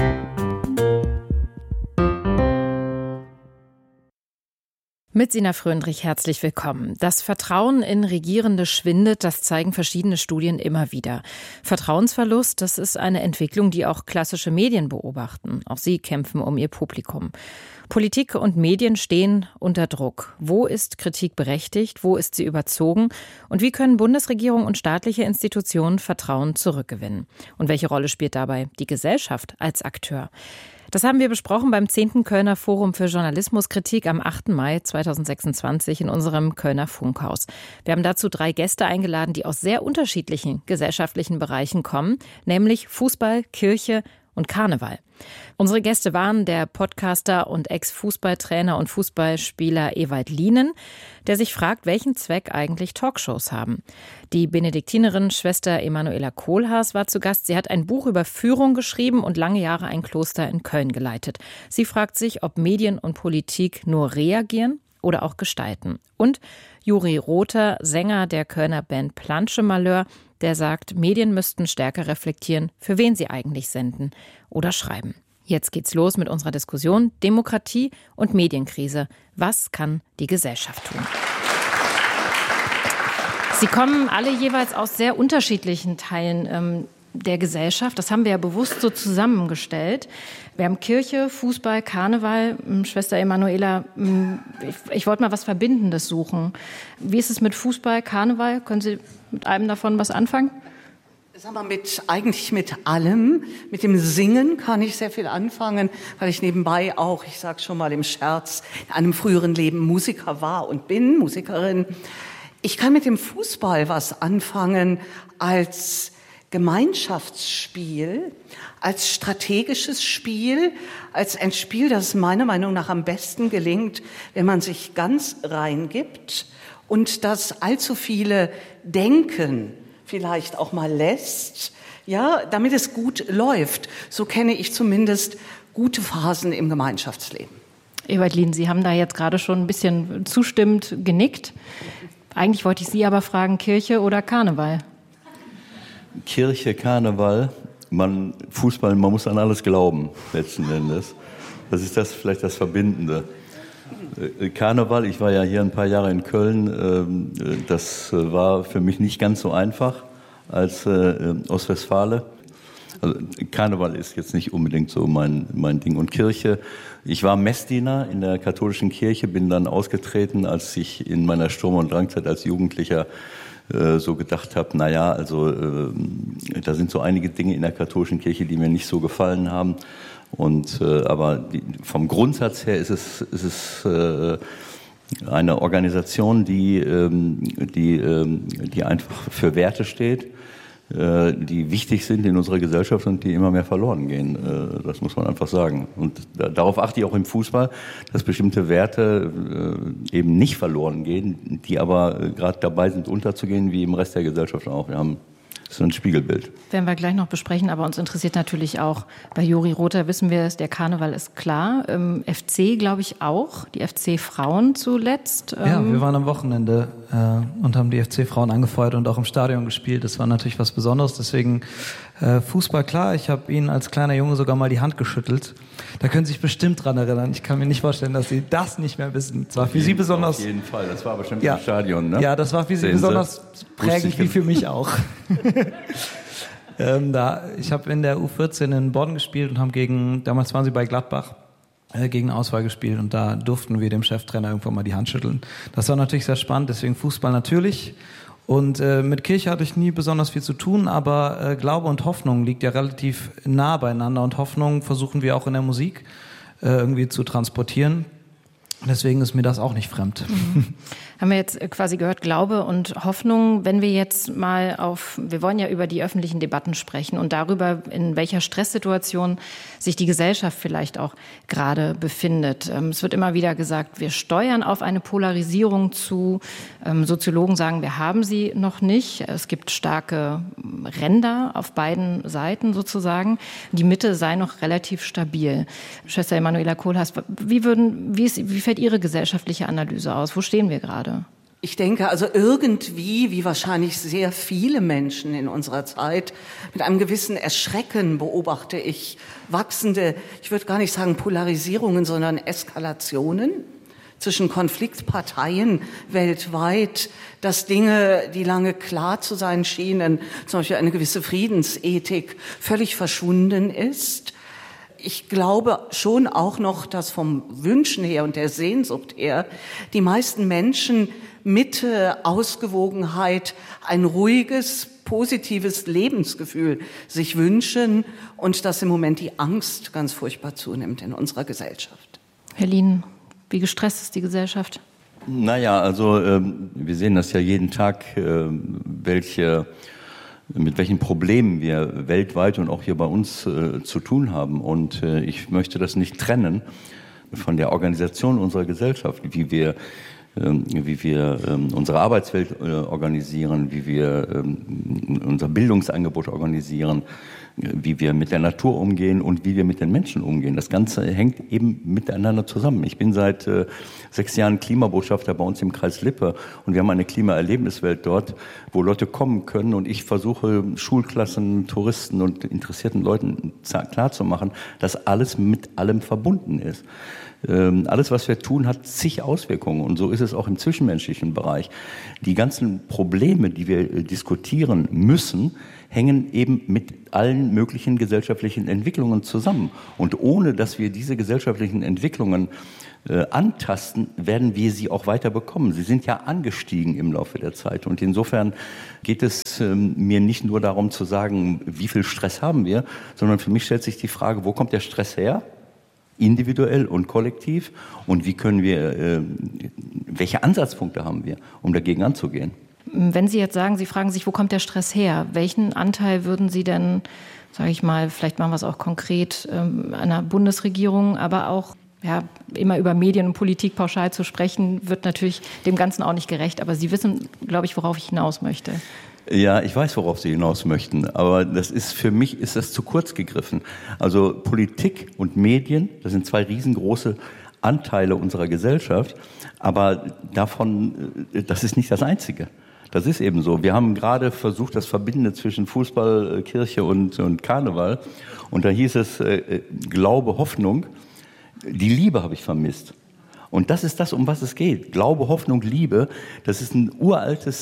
S22: Mit Sina Fröndrich herzlich willkommen. Das Vertrauen in Regierende schwindet, das zeigen verschiedene Studien immer wieder. Vertrauensverlust, das ist eine Entwicklung, die auch klassische Medien beobachten. Auch sie kämpfen um ihr Publikum. Politik und Medien stehen unter Druck. Wo ist Kritik berechtigt? Wo ist sie überzogen? Und wie können Bundesregierung und staatliche Institutionen Vertrauen zurückgewinnen? Und welche Rolle spielt dabei die Gesellschaft als Akteur? Das haben wir besprochen beim 10. Kölner Forum für Journalismuskritik am 8. Mai 2026 in unserem Kölner Funkhaus. Wir haben dazu 3 Gäste eingeladen, die aus sehr unterschiedlichen gesellschaftlichen Bereichen kommen, nämlich Fußball, Kirche und Karneval. Unsere Gäste waren der Podcaster und Ex-Fußballtrainer und Fußballspieler Ewald Lienen, der sich fragt, welchen Zweck eigentlich Talkshows haben. Die Benediktinerin Schwester Emanuela Kohlhaas war zu Gast. Sie hat ein Buch über Führung geschrieben und lange Jahre ein Kloster in Köln geleitet. Sie fragt sich, ob Medien und Politik nur reagieren oder auch gestalten. Und Juri Rother, Sänger der Kölner Band Planche Malheur, der sagt, Medien müssten stärker reflektieren, für wen sie eigentlich senden oder schreiben. Jetzt geht's los mit unserer Diskussion Demokratie und Medienkrise. Was kann die Gesellschaft tun? Sie kommen alle jeweils aus sehr unterschiedlichen Teilen der Gesellschaft. Das haben wir ja bewusst so zusammengestellt. Wir haben Kirche, Fußball, Karneval. Schwester Emanuela, ich wollte mal was Verbindendes suchen. Wie ist es mit Fußball, Karneval? Können Sie mit einem davon was anfangen?
S2: Sag mal, eigentlich mit allem. Mit dem Singen kann ich sehr viel anfangen, weil ich nebenbei auch, ich sage schon mal im Scherz, in einem früheren Leben Musiker war und bin, Musikerin. Ich kann mit dem Fußball was anfangen als Gemeinschaftsspiel, als strategisches Spiel, als ein Spiel, das meiner Meinung nach am besten gelingt, wenn man sich ganz reingibt und das allzu viele denken, vielleicht auch mal lässt, ja, damit es gut läuft. So kenne ich zumindest gute Phasen im Gemeinschaftsleben.
S22: Ewald Lien, Sie haben da jetzt gerade schon ein bisschen zustimmend genickt. Eigentlich wollte ich Sie aber fragen, Kirche oder Karneval?
S5: Kirche, Karneval, Fußball, man muss an alles glauben, letzten Endes. Das ist vielleicht das Verbindende. Karneval, ich war ja hier ein paar Jahre in Köln, das war für mich nicht ganz so einfach als Ostwestfale. Also Karneval ist jetzt nicht unbedingt so mein Ding. Und Kirche, ich war Messdiener in der katholischen Kirche, bin dann ausgetreten, als ich in meiner Sturm- und Drangzeit als Jugendlicher so gedacht habe, da sind so einige Dinge in der katholischen Kirche, die mir nicht so gefallen haben. Aber vom Grundsatz her ist es eine Organisation, die einfach für Werte steht, die wichtig sind in unserer Gesellschaft und die immer mehr verloren gehen. Das muss man einfach sagen. Und darauf achte ich auch im Fußball, dass bestimmte Werte eben nicht verloren gehen, die aber gerade dabei sind, unterzugehen, wie im Rest der Gesellschaft auch. Das ist ein Spiegelbild.
S22: Werden wir gleich noch besprechen, aber uns interessiert natürlich auch, bei Juri Rother wissen wir es, der Karneval ist klar. FC, glaube ich, auch. Die FC-Frauen zuletzt.
S23: Ja, wir waren am Wochenende und haben die FC-Frauen angefeuert und auch im Stadion gespielt. Das war natürlich was Besonderes. Deswegen Fußball, klar. Ich habe Ihnen als kleiner Junge sogar mal die Hand geschüttelt. Da können Sie sich bestimmt dran erinnern. Ich kann mir nicht vorstellen, dass Sie das nicht mehr wissen. Das war für Sie besonders...
S5: Auf jeden Fall. Das war bestimmt im Stadion, ne?
S23: Ja, das war für Sie besonders prägend wie für mich auch. Ich habe in der U14 in Bonn gespielt und haben damals waren sie bei Gladbach, gegen Auswahl gespielt und da durften wir dem Cheftrainer irgendwann mal die Hand schütteln. Das war natürlich sehr spannend, deswegen Fußball natürlich. Und mit Kirche hatte ich nie besonders viel zu tun, aber Glaube und Hoffnung liegt ja relativ nah beieinander und Hoffnung versuchen wir auch in der Musik irgendwie zu transportieren. Deswegen ist mir das auch nicht fremd.
S22: Haben wir jetzt quasi gehört, Glaube und Hoffnung. Wenn wir jetzt mal wir wollen ja über die öffentlichen Debatten sprechen und darüber, in welcher Stresssituation sich die Gesellschaft vielleicht auch gerade befindet. Es wird immer wieder gesagt, wir steuern auf eine Polarisierung zu. Soziologen sagen, wir haben sie noch nicht. Es gibt starke Ränder auf beiden Seiten sozusagen. Die Mitte sei noch relativ stabil. Schwester Emanuela Kohlhaas, wie fällt Ihre gesellschaftliche Analyse aus? Wo stehen wir gerade?
S2: Ich denke, also irgendwie, wie wahrscheinlich sehr viele Menschen in unserer Zeit, mit einem gewissen Erschrecken beobachte ich wachsende, ich würde gar nicht sagen Polarisierungen, sondern Eskalationen zwischen Konfliktparteien weltweit, dass Dinge, die lange klar zu sein schienen, zum Beispiel eine gewisse Friedensethik, völlig verschwunden ist. Ich glaube schon auch noch, dass vom Wünschen her und der Sehnsucht her die meisten Menschen Mitte, Ausgewogenheit, ein ruhiges, positives Lebensgefühl sich wünschen und dass im Moment die Angst ganz furchtbar zunimmt in unserer Gesellschaft.
S22: Herr Lien, wie gestresst ist die Gesellschaft?
S5: Wir sehen das ja jeden Tag, mit welchen Problemen wir weltweit und auch hier bei uns zu tun haben. Und ich möchte das nicht trennen von der Organisation unserer Gesellschaft, wie wir unsere Arbeitswelt organisieren, wie wir unser Bildungsangebot organisieren, wie wir mit der Natur umgehen und wie wir mit den Menschen umgehen. Das Ganze hängt eben miteinander zusammen. Ich bin seit 6 Jahren Klimabotschafter bei uns im Kreis Lippe und wir haben eine Klimaerlebniswelt dort, wo Leute kommen können und ich versuche Schulklassen, Touristen und interessierten Leuten klarzumachen, dass alles mit allem verbunden ist. Alles, was wir tun, hat zig Auswirkungen und so ist es auch im zwischenmenschlichen Bereich. Die ganzen Probleme, die wir diskutieren müssen, hängen eben mit allen möglichen gesellschaftlichen Entwicklungen zusammen. Und ohne, dass wir diese gesellschaftlichen Entwicklungen antasten, werden wir sie auch weiter bekommen. Sie sind ja angestiegen im Laufe der Zeit. Und insofern geht es mir nicht nur darum zu sagen, wie viel Stress haben wir, sondern für mich stellt sich die Frage, wo kommt der Stress her? Individuell und kollektiv und wie können wir, welche Ansatzpunkte haben wir, um dagegen anzugehen?
S22: Wenn Sie jetzt sagen, Sie fragen sich, wo kommt der Stress her? Welchen Anteil würden Sie denn, sage ich mal, vielleicht machen wir es auch konkret, einer Bundesregierung, aber auch immer über Medien und Politik pauschal zu sprechen, wird natürlich dem Ganzen auch nicht gerecht. Aber Sie wissen, glaube ich, worauf ich hinaus möchte.
S5: Ja, ich weiß, worauf Sie hinaus möchten, aber für mich ist das zu kurz gegriffen. Also Politik und Medien, das sind 2 riesengroße Anteile unserer Gesellschaft, aber das ist nicht das Einzige. Das ist eben so. Wir haben gerade versucht, das Verbindende zwischen Fußball, Kirche und Karneval, und da hieß es Glaube, Hoffnung. Die Liebe habe ich vermisst. Und das ist das, um was es geht. Glaube, Hoffnung, Liebe, das ist ein uralter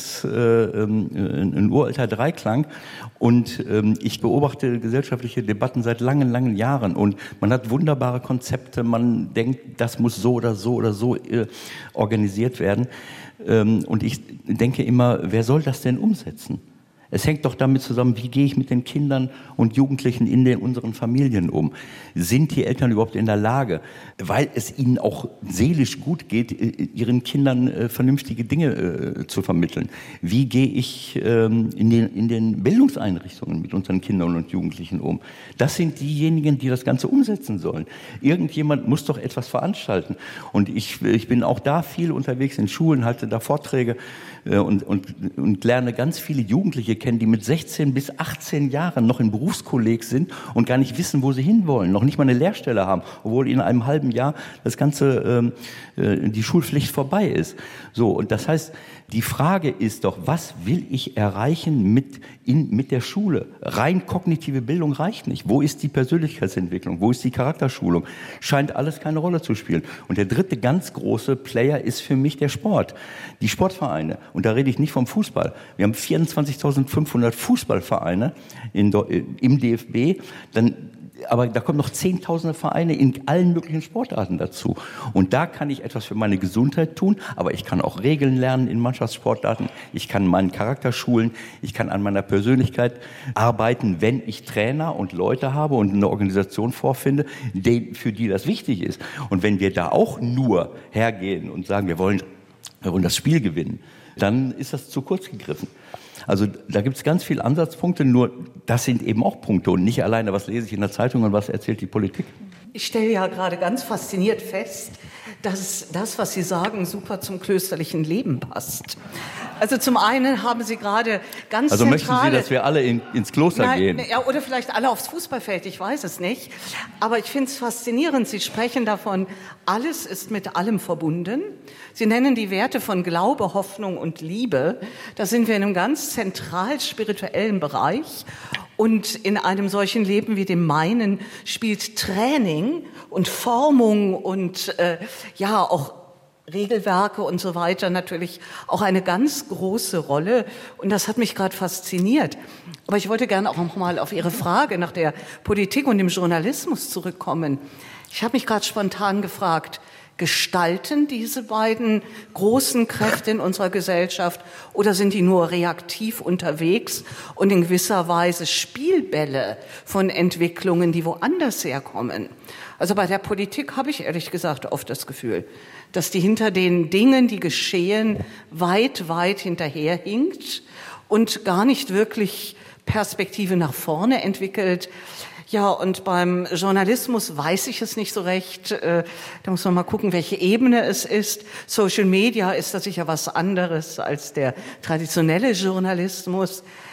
S5: Dreiklang. Und ich beobachte gesellschaftliche Debatten seit langen, langen Jahren. Und man hat wunderbare Konzepte, man denkt, das muss so oder so oder so organisiert werden. Und ich denke immer, wer soll das denn umsetzen? Es hängt doch damit zusammen, wie gehe ich mit den Kindern und Jugendlichen in unseren Familien um? Sind die Eltern überhaupt in der Lage, weil es ihnen auch seelisch gut geht, ihren Kindern vernünftige Dinge zu vermitteln? Wie gehe ich in den Bildungseinrichtungen mit unseren Kindern und Jugendlichen um? Das sind diejenigen, die das Ganze umsetzen sollen. Irgendjemand muss doch etwas veranstalten. Und ich bin auch da viel unterwegs in Schulen, halte da Vorträge und lerne ganz viele Jugendliche kennen, die mit 16 bis 18 Jahren noch in Berufskolleg sind und gar nicht wissen, wo sie hinwollen, noch nicht mal eine Lehrstelle haben, obwohl in einem halben Jahr das Ganze, die Schulpflicht vorbei ist. So, und das heißt, die Frage ist doch, was will ich erreichen mit der Schule? Rein kognitive Bildung reicht nicht. Wo ist die Persönlichkeitsentwicklung? Wo ist die Charakterschulung? Scheint alles keine Rolle zu spielen. Und der dritte ganz große Player ist für mich der Sport. Die Sportvereine. Und da rede ich nicht vom Fußball. Wir haben 24.500 Fußballvereine im DFB. Aber da kommen noch Zehntausende Vereine in allen möglichen Sportarten dazu. Und da kann ich etwas für meine Gesundheit tun, aber ich kann auch Regeln lernen in Mannschaftssportarten. Ich kann meinen Charakter schulen. Ich kann an meiner Persönlichkeit arbeiten, wenn ich Trainer und Leute habe und eine Organisation vorfinde, für die das wichtig ist. Und wenn wir da auch nur hergehen und sagen, wir wollen das Spiel gewinnen, dann ist das zu kurz gegriffen. Also da gibt es ganz viele Ansatzpunkte, nur das sind eben auch Punkte und nicht alleine, was lese ich in der Zeitung und was erzählt die Politik.
S2: Ich stelle ja gerade ganz fasziniert fest, dass das, was Sie sagen, super zum klösterlichen Leben passt. Also zum einen haben Sie gerade ganz
S5: Also
S2: zentrale...
S5: möchten Sie, dass wir alle ins Kloster gehen?
S2: Ja, oder vielleicht alle aufs Fußballfeld, ich weiß es nicht. Aber ich finde es faszinierend. Sie sprechen davon, alles ist mit allem verbunden. Sie nennen die Werte von Glaube, Hoffnung und Liebe. Da sind wir in einem ganz zentral spirituellen Bereich. Und in einem solchen Leben wie dem meinen spielt Training und Formung und auch Regelwerke und so weiter natürlich auch eine ganz große Rolle. Und das hat mich gerade fasziniert. Aber ich wollte gerne auch noch mal auf Ihre Frage nach der Politik und dem Journalismus zurückkommen. Ich habe mich gerade spontan gefragt, gestalten diese beiden großen Kräfte in unserer Gesellschaft oder sind die nur reaktiv unterwegs und in gewisser Weise Spielbälle von Entwicklungen, die woanders herkommen? Also bei der Politik habe ich ehrlich gesagt oft das Gefühl, dass die hinter den Dingen, die geschehen, weit, weit hinterherhinkt und gar nicht wirklich Perspektive nach vorne entwickelt. Ja, und beim Journalismus weiß ich es nicht so recht. Da muss man mal gucken, welche Ebene es ist. Social Media ist da sicher was anderes als der traditionelle Journalismus.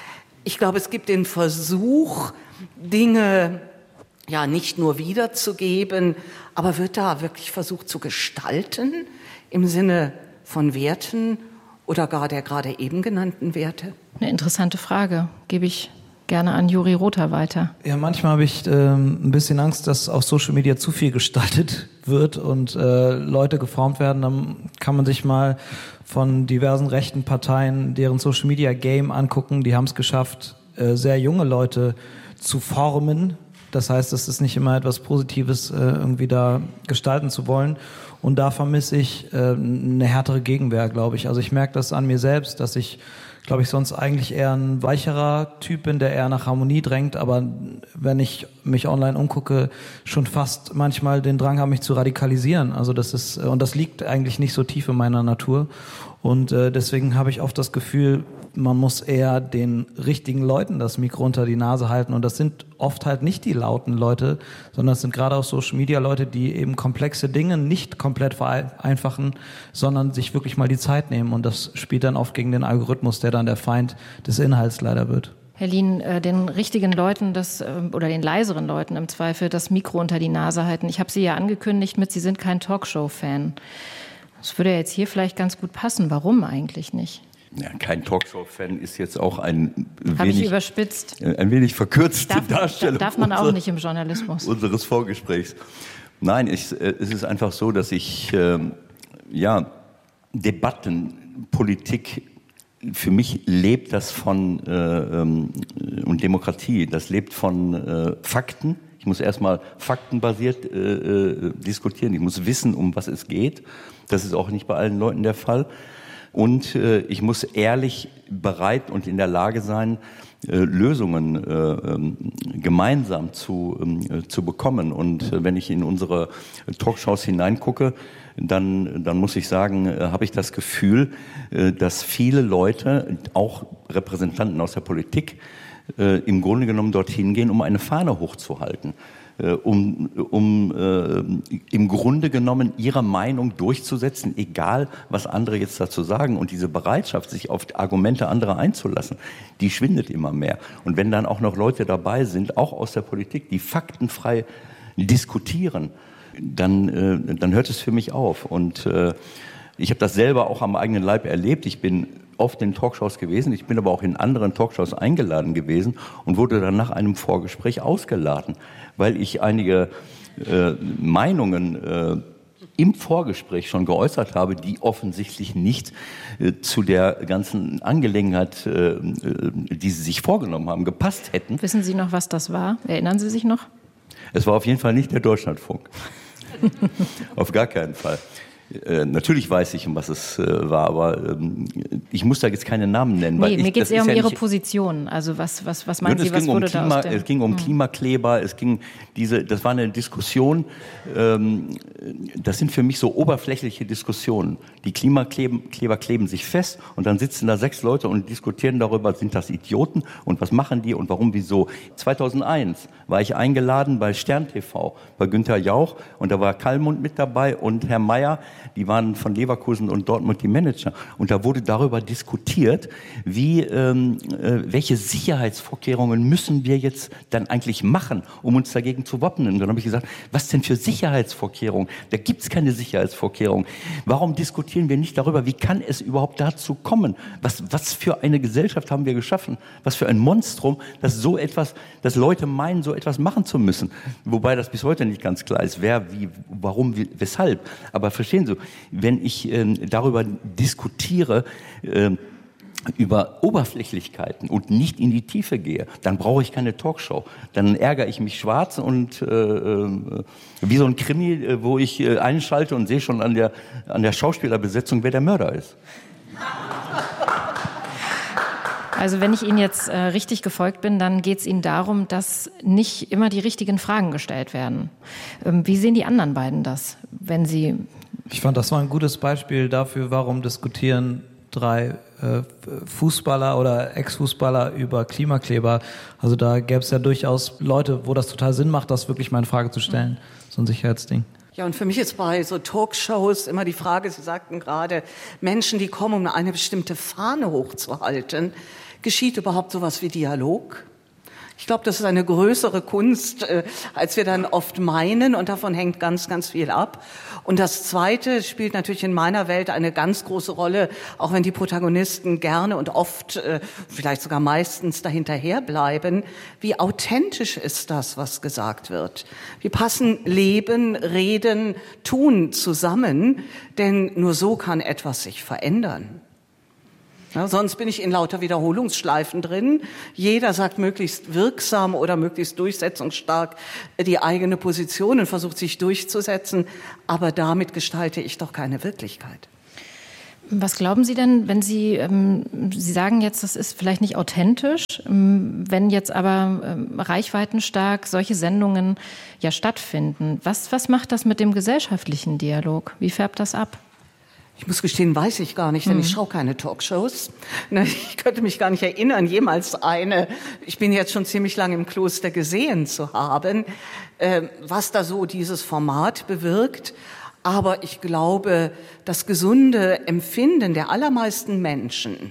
S2: Ich glaube, es gibt den Versuch, Dinge ja nicht nur wiederzugeben, aber wird da wirklich versucht zu gestalten im Sinne von Werten oder gar der gerade eben genannten Werte?
S22: Eine interessante Frage, gebe ich gerne an Juri Rother weiter.
S23: Ja, manchmal habe ich ein bisschen Angst, dass auf Social Media zu viel gestaltet wird und Leute geformt werden. Dann kann man sich mal von diversen rechten Parteien deren Social Media Game angucken. Die haben es geschafft, sehr junge Leute zu formen. Das heißt, es ist nicht immer etwas Positives, irgendwie da gestalten zu wollen. Und da vermisse ich eine härtere Gegenwehr, glaube ich. Also ich merke das an mir selbst, dass ich, glaube ich, sonst eigentlich eher ein weicherer Typ bin, der eher nach Harmonie drängt, aber wenn ich mich online umgucke, schon fast manchmal den Drang habe, mich zu radikalisieren. Also und das liegt eigentlich nicht so tief in meiner Natur. Und deswegen habe ich oft das Gefühl, man muss eher den richtigen Leuten das Mikro unter die Nase halten. Und das sind oft halt nicht die lauten Leute, sondern es sind gerade auf Social Media Leute, die eben komplexe Dinge nicht komplett vereinfachen, sondern sich wirklich mal die Zeit nehmen. Und das spielt dann oft gegen den Algorithmus, der dann der Feind des Inhalts leider wird.
S22: Herr Lien, den richtigen Leuten oder den leiseren Leuten im Zweifel das Mikro unter die Nase halten. Ich habe Sie ja angekündigt Sie sind kein Talkshow-Fan. Das würde ja jetzt hier vielleicht ganz gut passen. Warum eigentlich nicht?
S5: Ja, kein Talkshow-Fan ist jetzt auch ein
S22: wenig
S5: verkürzte Darstellung.
S22: Darf man auch nicht im Journalismus.
S5: Unseres Vorgesprächs. Nein, es ist einfach so, dass ich Debatten, Politik, für mich lebt das von und Demokratie, das lebt von Fakten. Ich muss erstmal faktenbasiert diskutieren. Ich muss wissen, um was es geht. Das ist auch nicht bei allen Leuten der Fall. Und ich muss ehrlich bereit und in der Lage sein, Lösungen gemeinsam zu bekommen. Und wenn ich in unsere Talkshows hineingucke, dann muss ich sagen, habe ich das Gefühl, dass viele Leute, auch Repräsentanten aus der Politik, im Grunde genommen dorthin gehen, um eine Fahne hochzuhalten. Um im Grunde genommen ihre Meinung durchzusetzen, egal was andere jetzt dazu sagen. Und diese Bereitschaft, sich auf Argumente anderer einzulassen, die schwindet immer mehr. Und wenn dann auch noch Leute dabei sind, auch aus der Politik, die faktenfrei diskutieren, dann hört es für mich auf. Und ich habe das selber auch am eigenen Leib erlebt. Ich bin oft in Talkshows gewesen, ich bin aber auch in anderen Talkshows eingeladen gewesen und wurde dann nach einem Vorgespräch ausgeladen, weil ich einige Meinungen im Vorgespräch schon geäußert habe, die offensichtlich nicht zu der ganzen Angelegenheit, die sie sich vorgenommen haben, gepasst hätten.
S22: Wissen Sie noch, was das war? Erinnern Sie sich noch?
S5: Es war auf jeden Fall nicht der Deutschlandfunk. Auf gar keinen Fall. Natürlich weiß ich, um was es war, aber ich muss da jetzt keine Namen nennen.
S22: Nee, mir geht es eher um Ihre Position. Also was meinen Sie, was wurde da aus dem...
S5: Es ging um Klimakleber, das war eine Diskussion, das sind für mich so oberflächliche Diskussionen. Die Klimakleber kleben sich fest und dann sitzen da 6 Leute und diskutieren darüber, sind das Idioten und was machen die und warum, wieso. 2001 war ich eingeladen bei Stern TV, bei Günther Jauch und da war Kallmund mit dabei und Herr Mayer, die waren von Leverkusen und Dortmund die Manager. Und da wurde darüber diskutiert, welche Sicherheitsvorkehrungen müssen wir jetzt dann eigentlich machen, um uns dagegen zu wappnen. Und dann habe ich gesagt, was denn für Sicherheitsvorkehrungen? Da gibt es keine Sicherheitsvorkehrungen. Warum diskutieren wir nicht darüber, wie kann es überhaupt dazu kommen? Was für eine Gesellschaft haben wir geschaffen? Was für ein Monstrum, dass Leute meinen, so etwas machen zu müssen. Wobei das bis heute nicht ganz klar ist, wer, wie, warum, weshalb. Aber verstehen Sie, wenn ich darüber diskutiere, über Oberflächlichkeiten und nicht in die Tiefe gehe, dann brauche ich keine Talkshow. Dann ärgere ich mich schwarz und wie so ein Krimi, wo ich einschalte und sehe schon an der Schauspielerbesetzung, wer der Mörder ist.
S22: Also wenn ich Ihnen jetzt richtig gefolgt bin, dann geht es Ihnen darum, dass nicht immer die richtigen Fragen gestellt werden. Wie sehen die anderen beiden das, wenn Sie...
S23: Ich fand, das war ein gutes Beispiel dafür, warum diskutieren 3 Fußballer oder Ex-Fußballer über Klimakleber. Also da gäbe es ja durchaus Leute, wo das total Sinn macht, das wirklich mal in Frage zu stellen. So ein Sicherheitsding.
S2: Ja, und für mich ist bei so Talkshows immer die Frage, Sie sagten gerade, Menschen, die kommen, um eine bestimmte Fahne hochzuhalten, Geschieht überhaupt sowas wie Dialog? Ich glaube, das ist eine größere Kunst, als wir dann oft meinen, und davon hängt ganz, ganz viel ab. Und das Zweite spielt natürlich in meiner Welt eine ganz große Rolle, auch wenn die Protagonisten gerne und oft, vielleicht sogar meistens dahinterher bleiben. Wie authentisch ist das, was gesagt wird? Wie passen Leben, Reden, Tun zusammen? Denn nur so kann etwas sich verändern. Ja, sonst bin ich in lauter Wiederholungsschleifen drin. Jeder sagt möglichst wirksam oder möglichst durchsetzungsstark die eigene Position und versucht sich durchzusetzen. Aber damit gestalte ich doch keine Wirklichkeit.
S22: Was glauben Sie denn, wenn Sie sagen jetzt, das ist vielleicht nicht authentisch, wenn jetzt aber reichweitenstark solche Sendungen ja stattfinden? Was macht das mit dem gesellschaftlichen Dialog? Wie färbt das ab?
S2: Ich muss gestehen, weiß ich gar nicht, denn ich schaue keine Talkshows. Ich könnte mich gar nicht erinnern, jemals eine, ich bin jetzt schon ziemlich lange im Kloster, gesehen zu haben, was da so dieses Format bewirkt. Aber ich glaube, das gesunde Empfinden der allermeisten Menschen,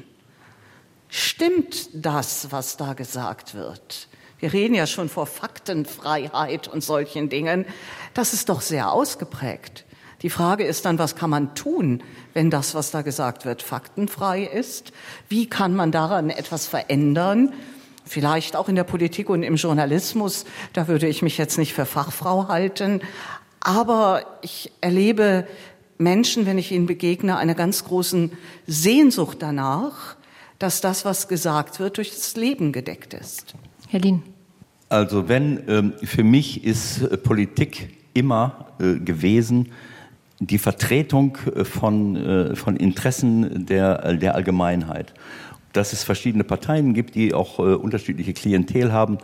S2: stimmt das, was da gesagt wird? Wir reden ja schon vor Faktenfreiheit und solchen Dingen. Das ist doch sehr ausgeprägt. Die Frage ist dann, was kann man tun, wenn das, was da gesagt wird, faktenfrei ist? Wie kann man daran etwas verändern? Vielleicht auch in der Politik und im Journalismus. Da würde ich mich jetzt nicht für Fachfrau halten. Aber ich erlebe Menschen, wenn ich ihnen begegne, einer ganz großen Sehnsucht danach, dass das, was gesagt wird, durch das Leben gedeckt ist.
S22: Herr Lien.
S5: Also für mich ist Politik immer gewesen, die Vertretung von Interessen der Allgemeinheit. Dass es verschiedene Parteien gibt, die auch unterschiedliche Klientel haben,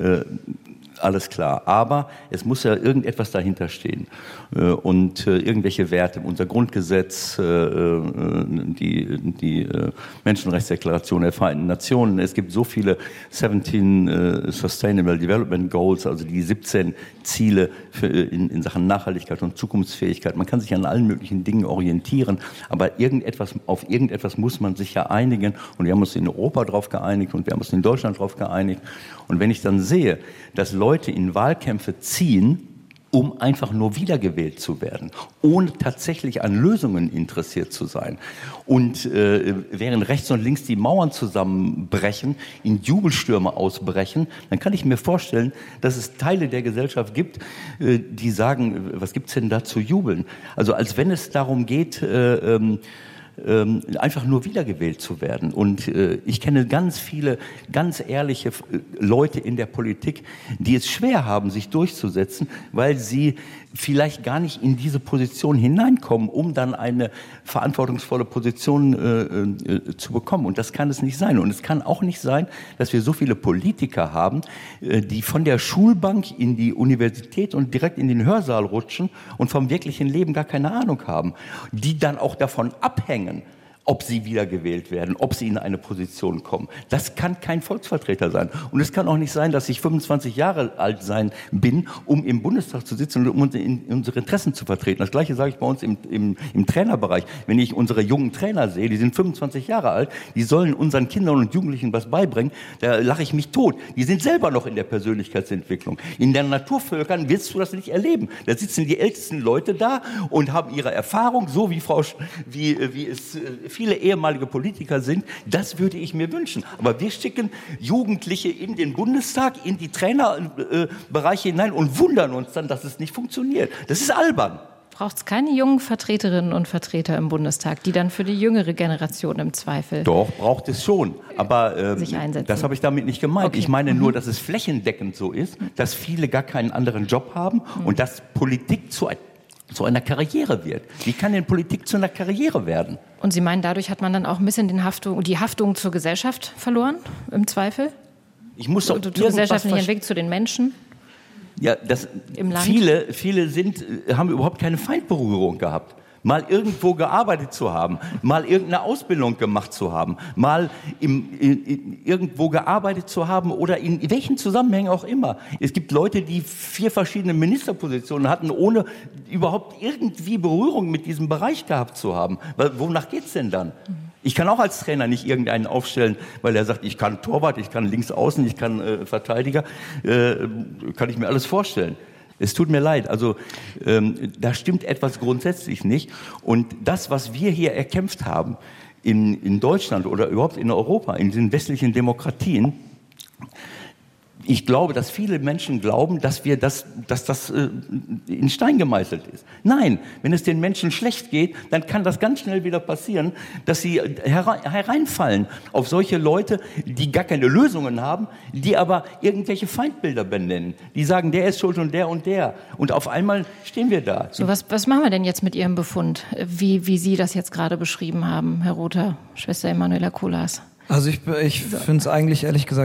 S5: alles klar. Aber es muss ja irgendetwas dahinter stehen. Und irgendwelche Werte, unser Grundgesetz, die Menschenrechtsdeklaration der Vereinten Nationen. Es gibt so viele 17 Sustainable Development Goals, also die 17 Ziele in Sachen Nachhaltigkeit und Zukunftsfähigkeit. Man kann sich an allen möglichen Dingen orientieren, aber auf irgendetwas muss man sich ja einigen. Und wir haben uns in Europa darauf geeinigt und wir haben uns in Deutschland darauf geeinigt. Und wenn ich dann sehe, dass Leute in Wahlkämpfe ziehen, um einfach nur wiedergewählt zu werden, ohne tatsächlich an Lösungen interessiert zu sein. Und während rechts und links die Mauern zusammenbrechen, in Jubelstürme ausbrechen, dann kann ich mir vorstellen, dass es Teile der Gesellschaft gibt, die sagen, was gibt's denn da zu jubeln? Also als wenn es darum geht, einfach nur wiedergewählt zu werden. Und ich kenne ganz viele, ganz ehrliche Leute in der Politik, die es schwer haben, sich durchzusetzen, weil sie vielleicht gar nicht in diese Position hineinkommen, um dann eine verantwortungsvolle Position zu bekommen. Und das kann es nicht sein. Und es kann auch nicht sein, dass wir so viele Politiker haben, die von der Schulbank in die Universität und direkt in den Hörsaal rutschen und vom wirklichen Leben gar keine Ahnung haben, die dann auch davon abhängen, ob sie wiedergewählt werden, ob sie in eine Position kommen. Das kann kein Volksvertreter sein. Und es kann auch nicht sein, dass ich 25 Jahre alt bin, um im Bundestag zu sitzen und um unsere Interessen zu vertreten. Das Gleiche sage ich bei uns im Trainerbereich. Wenn ich unsere jungen Trainer sehe, die sind 25 Jahre alt, die sollen unseren Kindern und Jugendlichen was beibringen, da lache ich mich tot. Die sind selber noch in der Persönlichkeitsentwicklung. In den Naturvölkern wirst du das nicht erleben. Da sitzen die ältesten Leute da und haben ihre Erfahrung, so wie es viele ehemalige Politiker sind, das würde ich mir wünschen. Aber wir schicken Jugendliche in den Bundestag, in die Trainerbereiche hinein und wundern uns dann, dass es nicht funktioniert. Das ist albern.
S22: Braucht es keine jungen Vertreterinnen und Vertreter im Bundestag, die dann für die jüngere Generation im Zweifel
S5: Doch, braucht es schon. Aber
S22: sich einsetzen?
S5: Das habe ich damit nicht gemeint.
S22: Okay.
S5: Ich meine nur, dass es flächendeckend so ist, dass viele gar keinen anderen Job haben und dass Politik zu einer Karriere wird. Wie kann denn Politik zu einer Karriere werden?
S22: Und Sie meinen, dadurch hat man dann auch ein bisschen die Haftung zur Gesellschaft verloren, im Zweifel?
S5: Ich muss doch
S22: zur gesellschaftlichen Entwicklung, zu den Menschen?
S5: Ja,
S22: im Land?
S5: Viele haben überhaupt keine Feindberührung gehabt. Mal irgendwo gearbeitet zu haben, mal irgendeine Ausbildung gemacht zu haben, mal irgendwo gearbeitet zu haben oder in welchen Zusammenhängen auch immer. Es gibt Leute, die 4 verschiedene Ministerpositionen hatten, ohne überhaupt irgendwie Berührung mit diesem Bereich gehabt zu haben. Wonach geht's denn dann? Ich kann auch als Trainer nicht irgendeinen aufstellen, weil er sagt, ich kann Torwart, ich kann Linksaußen, ich kann Verteidiger, kann ich mir alles vorstellen. Es tut mir leid, also da stimmt etwas grundsätzlich nicht. Und das, was wir hier erkämpft haben in Deutschland oder überhaupt in Europa, in den westlichen Demokratien, ich glaube, dass viele Menschen glauben, dass das in Stein gemeißelt ist. Nein, wenn es den Menschen schlecht geht, dann kann das ganz schnell wieder passieren, dass sie hereinfallen auf solche Leute, die gar keine Lösungen haben, die aber irgendwelche Feindbilder benennen. Die sagen, der ist schuld und der und der. Und auf einmal stehen wir da.
S22: So, was machen wir denn jetzt mit Ihrem Befund, wie Sie das jetzt gerade beschrieben haben, Herr Rother, Schwester Emanuela Kolas?
S23: Also ich finde es eigentlich ehrlich gesagt